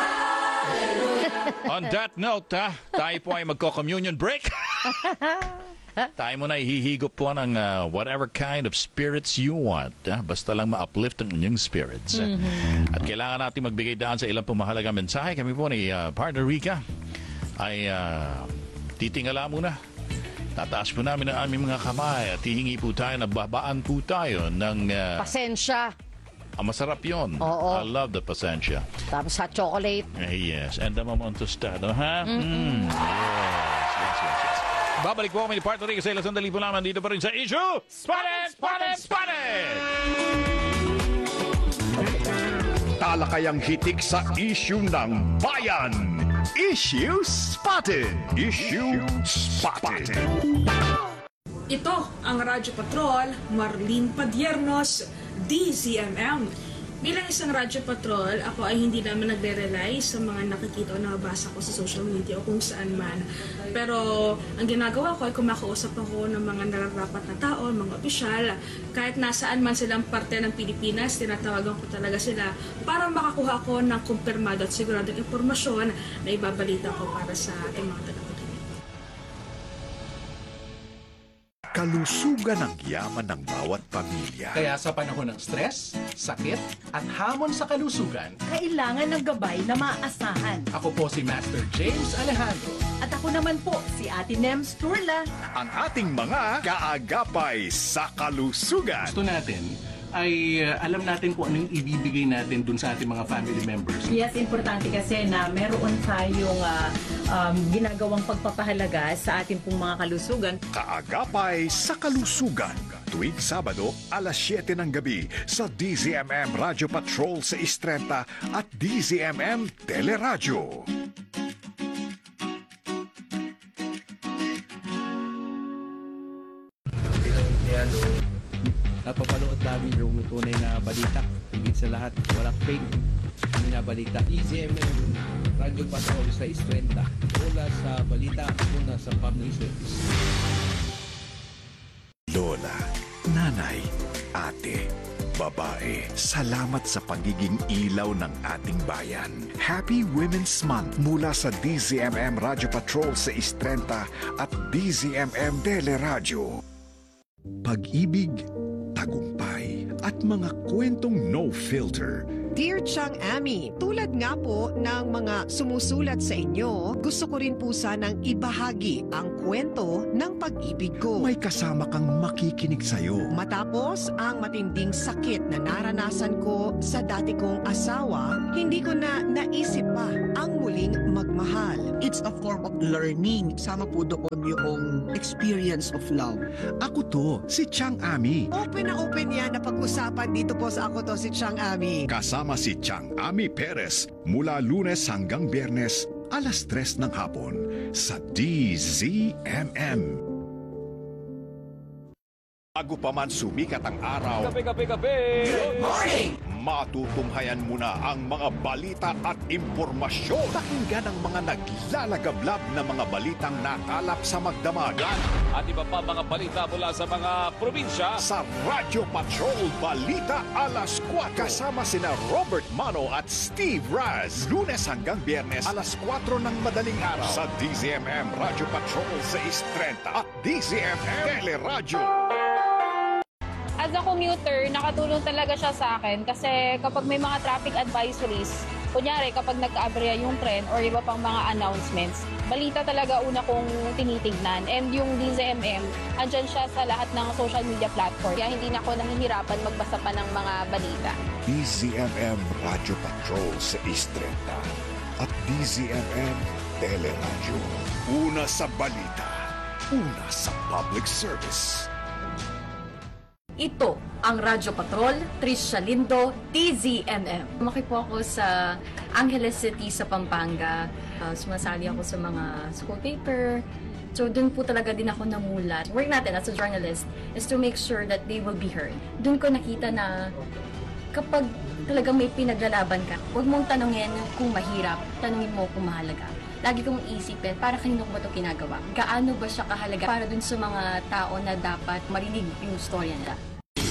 On that note, ha, tayo po ay magko-communion break. Tayo mo na ihihigop po ng uh, whatever kind of spirits you want. Ha? Basta lang ma-uplift ang inyong spirits. Mm-hmm. At kailangan natin magbigay daan sa ilang pumahalagang mensahe. Kami po ni uh, Partner Rica ay uh, titingala muna. Tataas po namin ang aming mga kamay at hihingi po tayo na babaan po tayo ng... Uh, Pasensya. ah, masarap yun. Oo. I love the pasensya. Tapos hot chocolate. Eh, yes. And the moment tostado, ha? Mm. Yes, yes, yes, yes. Babalik po kami ni Partner Rica sa ilang sandali po naman dito pa rin sa Issue Spotted, Spotted, Spotted! Talakayang hitik sa issue ng bayan. Issue Spotted. Issue Spotted. Ito ang Radyo Patrol, Marlene Padiernos, D Z M M. Bilang isang Radyo Patrol, ako ay hindi naman nagre-rely sa mga nakikita o nabasa ko sa social media o kung saan man. Pero ang ginagawa ko ay kumakausap ako ng mga nararapat na tao, mga opisyal. Kahit nasaan man silang parte ng Pilipinas, tinatawagan ko talaga sila para makakuha ko ng kumpirmado at siguradong impormasyon na ibabalita ko para sa ating mga tagapakinig. Kalusugan ang yaman ng bawat pamilya. Kaya sa panahon ng stress, sakit, at hamon sa kalusugan, Kailangan ng gabay na maaasahan. ako po si Master James Alejandro. At ako naman po, si Ate Nems Turla. Ang ating mga kaagapay sa kalusugan. Gusto natin ay uh, alam natin kung ano yung ibibigay natin dun sa ating mga family members. Yes, importante kasi na meron tayong ah, um, ginagawang pagpapahalaga sa ating pong mga kalusugan. Kaagapay sa kalusugan. Tuwing Sabado, alas siyete ng gabi sa D Z M M Radio Patrol sa Istrenta at D Z M M Teleradyo. Napapanood namin yung tunay na balita. Higit sa lahat, walang fake na balita. D Z M M, Radio Patrol sa Istrenta. Una sa balita, una sa public service. Lola, nanay, ate, babae, salamat sa pagiging ilaw ng ating bayan. Happy Women's Month mula sa D Z M M Radio Patrol sa Istrenta at D Z M M Teleradyo. Pag-ibig, tagumpay, at mga kwentong no filter. Dear Chang Ami, tulad nga po ng mga sumusulat sa inyo, gusto ko rin po sanang ibahagi ang kwento ng pag-ibig ko. May kasama kang makikinig sa'yo. Matapos ang matinding sakit na naranasan ko sa dati kong asawa, hindi ko na naisip pa ang muling magmahal. It's a form of learning. Sama po doon yung experience of love. Ako to, si Chang Ami. Open na open yan na pag-usapan dito po sa Ako To Si Chang Ami. Kasama si Chang Ami Perez mula Lunes hanggang Biyernes, alas tres ng hapon sa D Z M M. Bago pa man sumikat ang araw, Kape, kape, kape! good morning! Matutunghayan muna ang mga balita at impormasyon. Pakinggan ang mga naglalagablab na mga balitang nakalap sa magdamag. At iba pa mga balita mula sa mga probinsya. Sa Radio Patrol Balita Alas kwatro. Kasama sina Robert Mano at Steve Raz. Lunes hanggang Biyernes, alas kwatro ng madaling araw. Sa D Z M M Radio Patrol sa Istrenta at D Z M M Teleradyo. As a commuter, nakatulong talaga siya sa akin kasi kapag may mga traffic advisories, kunyari kapag nagka-aberya yung tren or iba pang mga announcements, balita talaga una kong tinitignan. And yung D Z M M, andyan siya sa lahat ng social media platform. Kaya hindi na ako nahihirapan magbasa pa ng mga balita. D Z M M Radio Patrol sa Istrenta at D Z M M Teleradyo. Una sa balita, una sa public service. Ito ang Radyo Patrol, Trisha Lindo, D Z M M. Lumaki po ako sa Angeles City sa Pampanga. Uh, sumasali ako sa mga school paper. So dun po talaga din ako namulat. Work natin as a journalist is to make sure that they will be heard. Dun ko nakita na kapag talagang may pinaglalaban ka, huwag mong tanungin kung mahirap, tanungin mo kung mahalaga. Lagi kong isipin, para kanino ko ba ito ginagawa? Gaano ba siya kahalaga para dun sa mga tao na dapat marinig yung storya nila?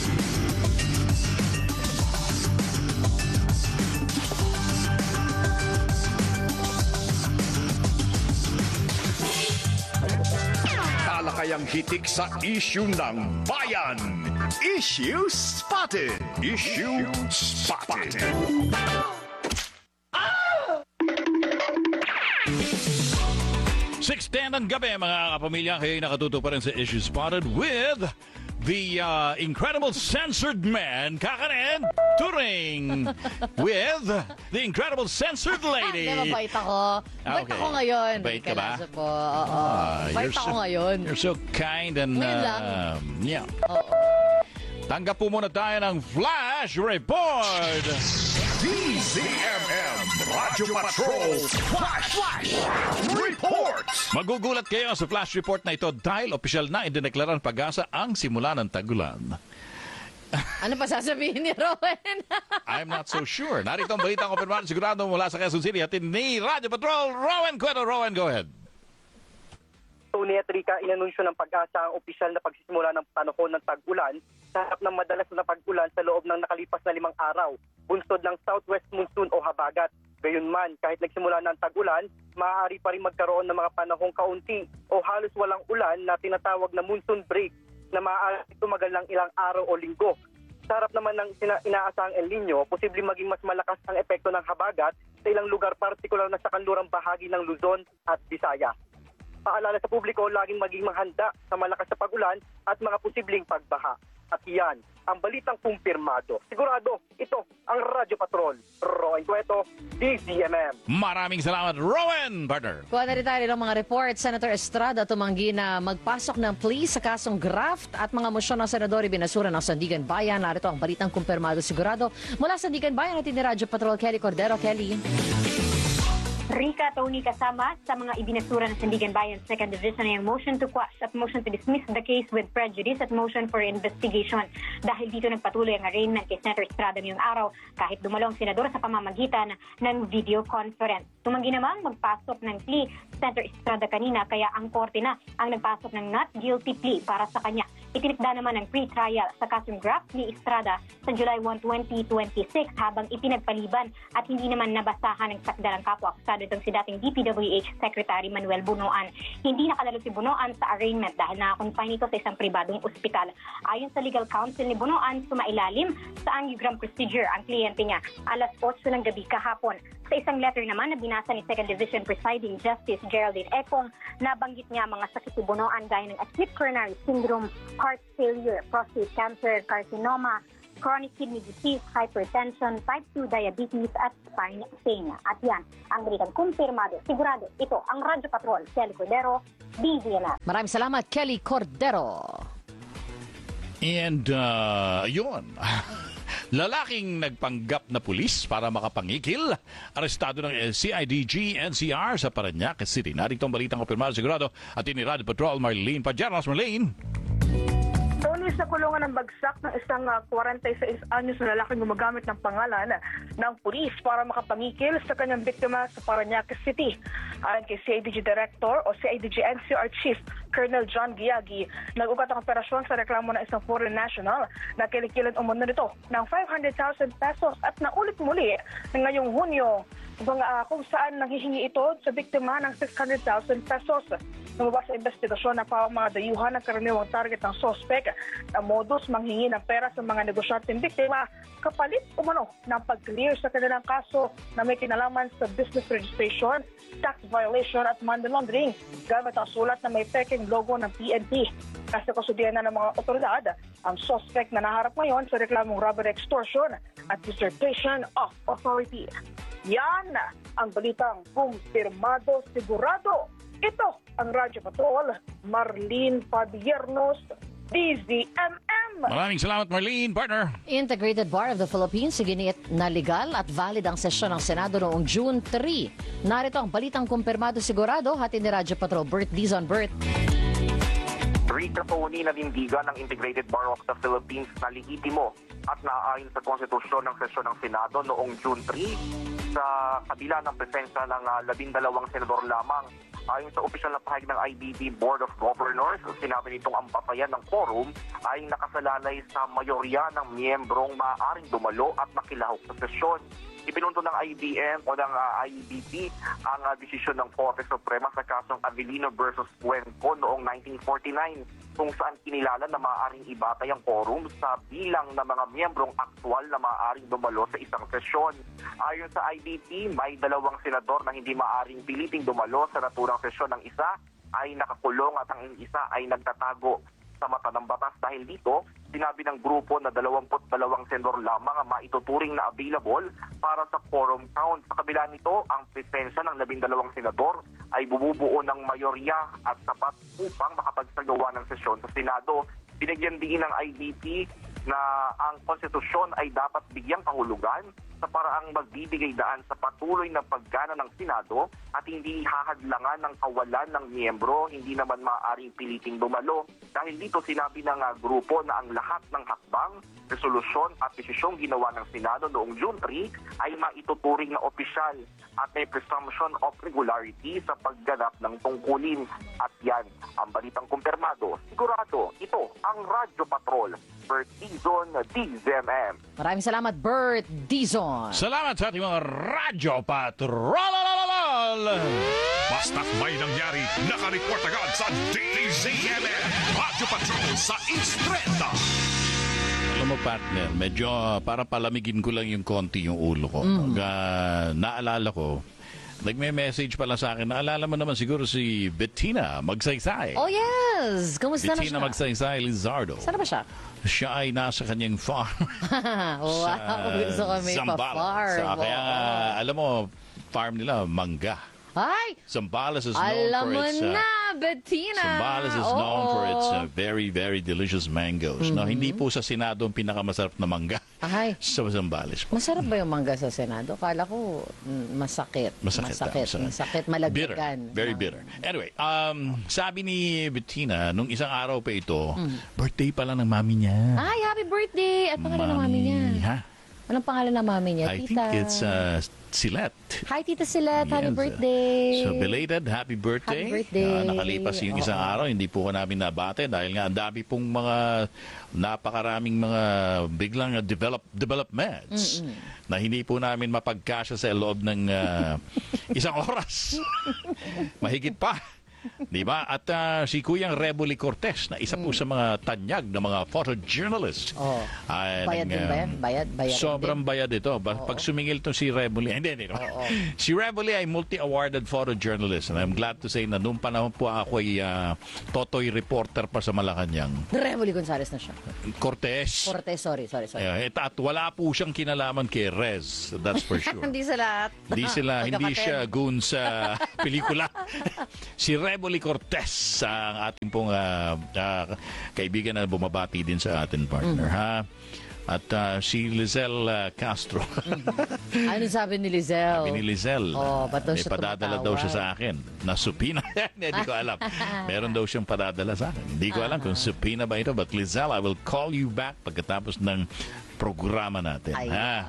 Talakayang hitik sa issue ng bayan. Issue Spotted. Issue Spotted. six ten ang gabi, mga kapamilya. Kayo'y nakatuto pa rin sa Issue Spotted with the uh, incredible censored man, Kakanen Turing, with the incredible censored lady. Hindi, mabait ako. Bait Okay. ako ngayon. Bait ka ba? Kalaso po. Oo. Ah, Bait you're ako so- ngayon. You're so kind and Ngayon lang. um, yeah. Oo. Tanggap po muna tayo ng Flash Report. D Z M M Radyo Patrol Flash, Flash Report. Magugulat kayo sa Flash Report na ito dahil opisyal na idineklara ng Pag-asa ang simula ng tagulan. Ano pa sasabihin ni Rowan? I'm not so sure. Narito ang balitang kompirmado sigurado mula sa Quezon City at ni Radyo Patrol, Rowan Cueto. Rowan, go ahead. Tony at Rica, inanunsyo ng Pag-asa ang opisyal na pagsisimula ng panahon ng tag-ulan sa harap ng madalas na pag-ulan sa loob ng nakalipas na limang araw, bunsod ng southwest monsoon o habagat. Gayunman, kahit nagsimula na ang tag-ulan, maaari pa rin magkaroon ng mga panahong kaunti o halos walang ulan na tinatawag na monsoon break na maaari tumagal ng ilang araw o linggo. Sa harap naman ng ina- inaasahang El Nino, posibleng maging mas malakas ang epekto ng habagat sa ilang lugar, partikular na sa kanlurang bahagi ng Luzon at Visayas. Paalala sa publiko, laging maging mahanda sa malakas na pag-ulan at mga posibleng pagbaha. At iyan, ang balitang kumpirmado. Sigurado, ito ang Radyo Patrol. Rowan Cueto, D Z M M. Maraming salamat, Rowan, partner. Kuha na rin tayo ng mga report. Senator Estrada tumanggi na magpasok ng plea sa kasong graft at mga mosyon ng senador binasura ng Sandigan Bayan. Narito ang balitang kumpirmado sigurado. Mula sa Sandigan Bayan, natin ni Radyo Patrol, Kelly Cordero. Kelly. Rica, Tony, kasama sa mga ibinasura ng Sandigan Bayan second Division ay ang motion to quash at motion to dismiss the case with prejudice at motion for investigation. Dahil dito nagpatuloy ang arraignment kay Senator Estrada ngayong araw kahit dumalo ang senador sa pamamagitan ng video conference. Tumanggi namang magpasok ng plea Senator Estrada kanina kaya ang korte na ang nagpasok ng not guilty plea para sa kanya. Itinakda naman ang pre-trial sa kasong graft ni Estrada sa July first, twenty twenty-six habang ipinagpaliban at hindi naman nabasahan ng sakdalang kapwa-akusado itong si dating D P W H Secretary Manuel Bunoan. Hindi nakadalo si Bunoan sa arraignment dahil nakakonfine ito sa isang pribadong ospital. Ayon sa legal counsel ni Bunoan, sumailalim sa angiogram procedure ang kliyente niya alas otso ng gabi kahapon. Sa isang letter naman na binasa ni second Division Presiding Justice Geraldine Econg, nabanggit niya mga sakit ni Bunoan gaya ng acute coronary syndrome, heart failure, prostate cancer, carcinoma, chronic kidney disease, hypertension, type two diabetes at spine pain. At yan, ang balitang kumpirmado. Sigurado, ito ang Radyo Patrol, Kelly Cordero, D Z M M. Maraming salamat, Kelly Cordero. And, uh, yun. Lalaking nagpanggap na pulis para makapangikil. Arestado ng C I D G N C R sa Parañaque City. Narito ang balitang kumpirmado sigurado at ini Radyo Patrol, Marlene Pajaros. Marlene. Tony, sa kulungan ng bagsak ng isang uh, forty-six anyos na lalaking gumagamit ng pangalan ng pulis para makapangikil sa kanyang biktima sa Parañaque City. Ayon kay C I D G Director o C I D G N C R Chief Colonel John Giagi, nag-ugat ang operasyon sa reklamo ng isang foreign national na kinikilan umano nito ng five hundred thousand pesos at naulit muli ngayong Hunyo kung, uh, kung saan nanghihingi ito sa biktima ng six hundred thousand pesos. Lumabas sa investigasyon na pa mga dayuhan ng karaniwang target ng sospek na modus manghingi ng pera sa mga negosyanteng biktima kapalit umano ng pag-clear sa kanilang kaso na may kinalaman sa business registration, tax violation at money laundering gamit ang sulat na may peking logo ng P N P. Kasi kusudian na ng mga otoridad ang suspect na naharap ngayon sa reklamong robbery, extortion at usurpation of authority. Yan ang balitang kumpirmado sigurado. Ito ang Radyo Patrol, Marlene Padiernos, D Z M M. Maraming salamat, Marlene, partner. Integrated Bar of the Philippines, siginiit na legal at valid ang sesyon ng Senado noong June third. Narito ang balitang kumpirmado sigurado, hati ni Radyo Patrol, Bert Dizon. Bert. Rika Tony nanindigan ng Integrated Bar of the Philippines na legitimo at naaayon sa konstitusyon ng sesyon ng Senado noong June third sa kabila ng presensya ng uh, labindalawang senador lamang. Ayon sa opisyal na pahayag ng I B B Board of Governors, sinabi nitong ang batayan ng quorum ay nakasalalay sa mayorya ng miyembrong maaaring dumalo at makilahok sa sesyon. Ipinunto ng I B M o ng uh, I B B ang uh, desisyon ng Korte Suprema sa kasong Avellino versus Cuenco noong nineteen forty-nine kung saan kinilala na maaaring ibatay ang quorum sa bilang ng mga miyembrong aktwal na maaaring dumalo sa isang sesyon. Ayon sa I B B, may dalawang senador na hindi maaaring piliting dumalo sa naturang sesyon. Ng isa ay nakakulong at ang isa ay nagtatago sa mata ng batas. Dahil dito, sinabi ng grupo na dalawampu't dalawang senador lamang ang maituturing na available para sa quorum count. Sa kabila nito, ang presensya ng labindalawang senador ay bumubuo ng mayorya at sapat upang makapagsagawa ng sesyon sa Senado. Binigyan din ng I B P na ang konstitusyon ay dapat bigyang kahulugan sa paraang magbibigay daan sa patuloy na paggana ng Senado at hindi hahadlangan ng kawalan ng miyembro, hindi naman maaaring piliting dumalo. Dahil dito sinabi ng uh, grupo na ang lahat ng hakbang, resolusyon at desisyong ginawa ng Senado noong June third ay maituturing na opisyal at may presumption of regularity sa pagganap ng tungkulin. At yan ang balitang kumpirmado. Sigurado, ito ang Radyo Patrol, Bert Dizon, D Z M M. Maraming salamat, Bert Dizon. Salamat sa ating mga Radyo Patrol. Basta't may nangyari, nakareport agad sa D Z M M. Radyo Patrol sa Instreta. Alam mo, partner, medyo uh, para palamigin ko lang yung konti yung ulo ko. Mm. Uh, naalala ko, nagme-message pala sa akin, naalala mo naman siguro si Bettina Magsaysay. Oh yes! Kumusta na Bettina siya? Magsaysay Lizardo. Saan na ba siya? Siya ay nasa kanyang farm. Wow, gusto kami pa-farm. Sa, kaya, uh, alam mo, farm nila, mangga. Ay! Zambales is known Alam for mo its... Uh, na, Bettina! Zambales is Oo. known for its uh, very, very delicious mangoes. No, Mhm. hindi po sa Senado ang pinakamasarap na mangga. Ay. Sa Zambales po. Masarap ba yung mangga sa Senado? Kala ko mm, masakit. Masakit, Masakit. ah, masakit. Masakit, Bitter. malagyagan. Very bitter. Anyway, um, sabi ni Bettina, nung isang araw pa ito, birthday pala ng mami niya. Ay, happy birthday! At pangalan ng mami niya? Ha? Anong pangalan ng mami niya? I Tita? think it's uh, Silet. Hi, Tita Silet. Happy Yes. birthday! So, belated, happy birthday. Happy birthday. Ah, nakalipas yung isang Oo. araw, hindi po ko namin nabate dahil nga ang dami pong mga napakaraming mga biglang uh, develop, developments Mm-mm. na hindi po namin mapagkasya sa loob ng uh, isang oras. Mahigit pa. Di ba? At uh, si Kuyang Reboli Cortez na isa po sa mga tanyag na mga photojournalist. Oh. Ay, Bayad ng, din ba yan? um, Bayad? Bayad Sobrang bayad ito. Ba- Pag sumingil to si Reboli, hindi, hindi. No? Si Reboli ay multi-awarded photojournalist. And I'm glad to say na noong panahon po ako ay uh, totoy reporter pa sa Malacanang. Reboli Gonzales na siya. Cortez. Cortez, sorry, sorry, sorry. Eh, at wala po siyang kinalaman kay Rez. That's for sure. Hindi sa lahat. Hindi sila, hindi Magkapatid. siya goon sa pelikula. Si Reboli Cortez, ang ating pong uh, uh, kaibigan na bumabati din sa ating partner, ha? At uh, si Lizelle uh, Castro. Ano sabi ni Lizelle? Sabi ni Lizelle, Oh, ba't daw may siya padadala daw siya sa akin na supina. Hindi ko alam. Meron daw siyang padadala sa akin. Hindi ko alam kung supina ba ito. But Lizelle, I will call you back pagkatapos ng programa natin. Ay, ha?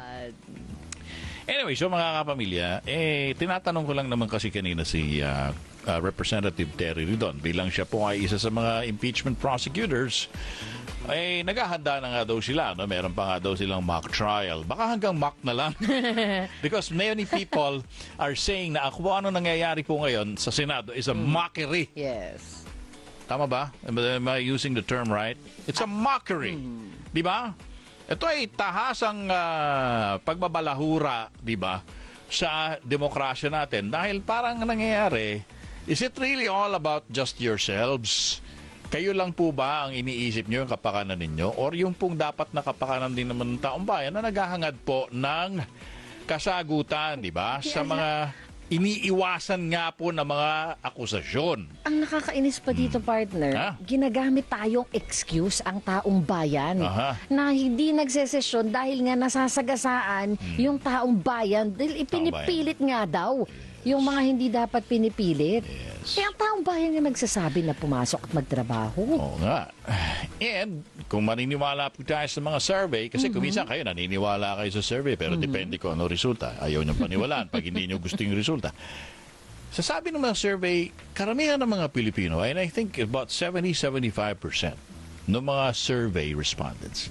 Anyway, so mga kapamilya, eh, tinatanong ko lang naman kasi kanina si uh, uh, Representative Terry Ridon bilang siya po ay isa sa mga impeachment prosecutors. Eh, naghahanda na nga daw sila. No? Meron pa nga daw silang mock trial. Baka hanggang mock na lang. Because many people are saying na kung ano nangyayari po ngayon sa Senado is a mockery. Yes. Tama ba? Am I using the term right? It's a mockery. Di ba? Ito ay tahasang uh, pagbabalahura, di ba, sa demokrasya natin. Dahil parang nangyayari, is it really all about just yourselves? Kayo lang po ba ang iniisip nyo yung kapakanan ninyo? Or yung pong dapat na kapakanan din naman ng taong bayan na naghahangad po ng kasagutan, di ba? Sa mga iniiwasan nga po ng mga akusasyon. Ang nakakainis pa dito, partner, Ha? ginagamit tayong excuse ang taong bayan Aha. na hindi nagsesesyon dahil nga nasasagasaan yung taong bayan dahil ipinipilit nga daw yung mga hindi dapat pinipilit. Kaya ang taong bayan nga nagsasabi na pumasok at magtrabaho. Oo nga. And kung maniniwala po tayo sa mga survey, kasi kung minsan kayo naniniwala kayo sa survey, pero depende kung ano resulta. Ayaw niyong paniwalaan pag hindi niyo gusto yung resulta. Sa sabi ng mga survey, karamihan ng mga Pilipino, and I think about seventy to seventy-five percent ng mga survey respondents,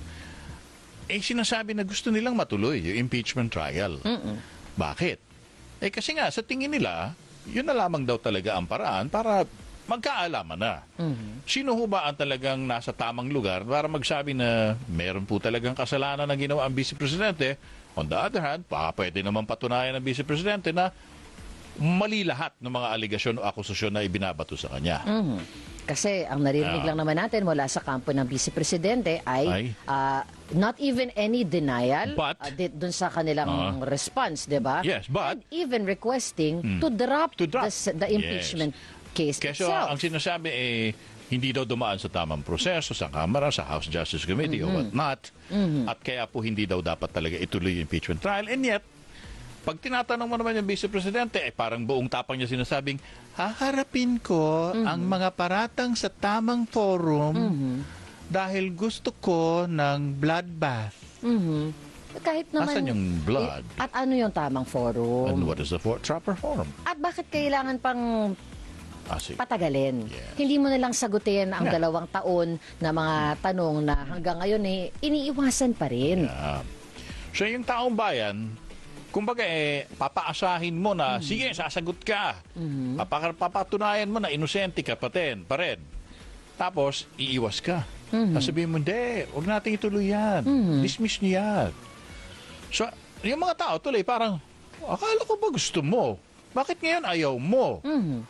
eh sinasabi na gusto nilang matuloy yung impeachment trial. Bakit? Eh kasi nga, sa tingin nila, yun na lamang daw talaga ang paraan para magkaalaman na. Sino ho ba ang talagang nasa tamang lugar para magsabi na meron po talagang kasalanan na ginawa ang Vice Presidente? On the other hand, baka pwede naman patunayan ng Vice Presidente na mali lahat ng mga aligasyon o akusasyon na ibinabato sa kanya. Mhm. Kasi ang naririnig Ah. lang naman natin mula sa kampo ng Vice Presidente ay, Ay. ah, not even any denial But- ah, di- dun sa kanilang Ah. response, di ba? Yes, but- And even requesting Hmm. to drop, To drop. The, s- the impeachment case Kasi itself. ang sinasabi eh, hindi daw dumaan sa tamang proseso sa Kamara, sa House Justice Committee o what not. At kaya po hindi daw dapat talaga ituloy yung impeachment trial. And yet, pag tinatanong mo naman yung Vice Presidente, eh parang buong tapang niya sinasabing, haharapin ko ang mga paratang sa tamang forum dahil gusto ko ng bloodbath. Mhm. Kahit naman... Asan yung blood? Eh, at ano yung tamang forum? And what is the for- proper forum? At bakit kailangan pang Ah, sige. patagalin? Hindi mo na lang sagutin ang Yeah. dalawang taon na mga tanong na hanggang ngayon eh, iniiwasan pa rin. Yeah. So yung taong bayan, kumbaga eh, papaasahin mo na, sige, sasagot ka. Papa- papatunayan mo na inosente ka pa rin. Pa rin. Tapos, iiwas ka. Sasabihin mo, hindi, huwag natin ituloy yan. Dismiss niyo yan. So, yung mga tao tuloy, parang, akala ko ba gusto mo? Bakit ngayon ayaw mo?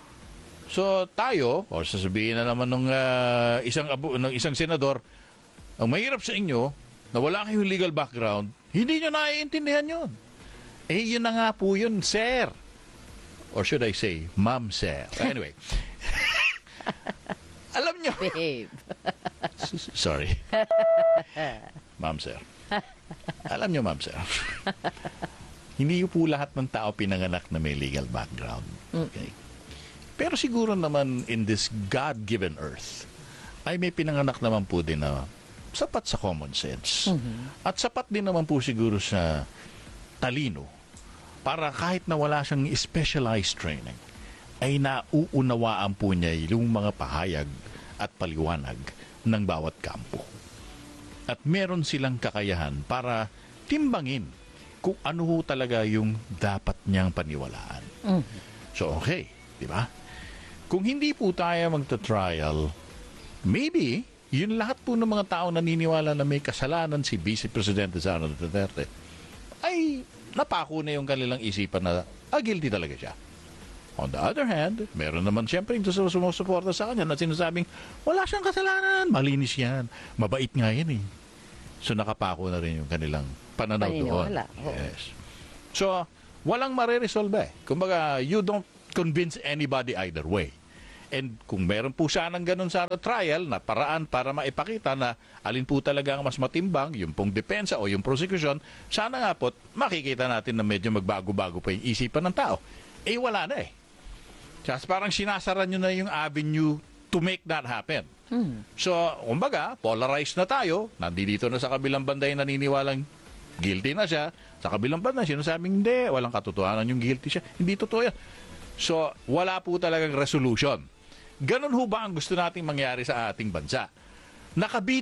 So, tayo, o sasabihin na naman ng ah, isang, abu, ng isang senador, ang mahirap sa inyo, na wala kayong legal background, hindi nyo naiintindihan yun. Eh, yun na nga po yun, sir. Or should I say, ma'am, sir. Anyway. Alam nyo. Babe. Sorry. Ma'am, sir. Alam nyo, ma'am, sir. Hindi po lahat ng tao pinanganak na may legal background. Okay? Pero siguro naman in this God-given earth, ay may pinanganak naman po din na sapat sa common sense. At sapat din naman po siguro sa talino para kahit na wala siyang specialized training, ay nauunawaan po niya yung mga pahayag at paliwanag ng bawat kampo. At meron silang kakayahan para timbangin kung ano ho talaga yung dapat niyang paniwalaan. So okay, di ba? Kung hindi po tayo magta-trial, maybe yun lahat po ng mga tao naniniwala na may kasalanan si Vice Presidente Sara Duterte ay napako na yung kanilang isipan na ah, guilty talaga siya. On the other hand, meron naman siyempre yung sumusuporta sa kanya na sinasabing wala siyang kasalanan, malinis yan, mabait nga yan eh. So nakapako na rin yung kanilang pananaw doon. Paniniwala, oo. Yes. So, walang mareresolve eh. Kumbaga, you don't convince anybody either way. And kung meron po sanang ganun sa trial na paraan para maipakita na alin po talaga ang mas matimbang, yung pong depensa o yung prosecution, sana nga po makikita natin na medyo magbago-bago pa yung isipan ng tao. Eh wala na eh. Just parang sinasara nyo na yung avenue to make that happen. So, kumbaga, polarized na tayo. Nandito na sa kabilang banda yung naniniwalang guilty na siya. Sa kabilang banda, sinasabing hindi, walang katotohanan yung guilty siya. Hindi totoo yan. So, wala po talagang resolution. Ganun ho ba ang gusto nating mangyari sa ating bansa? Nakabit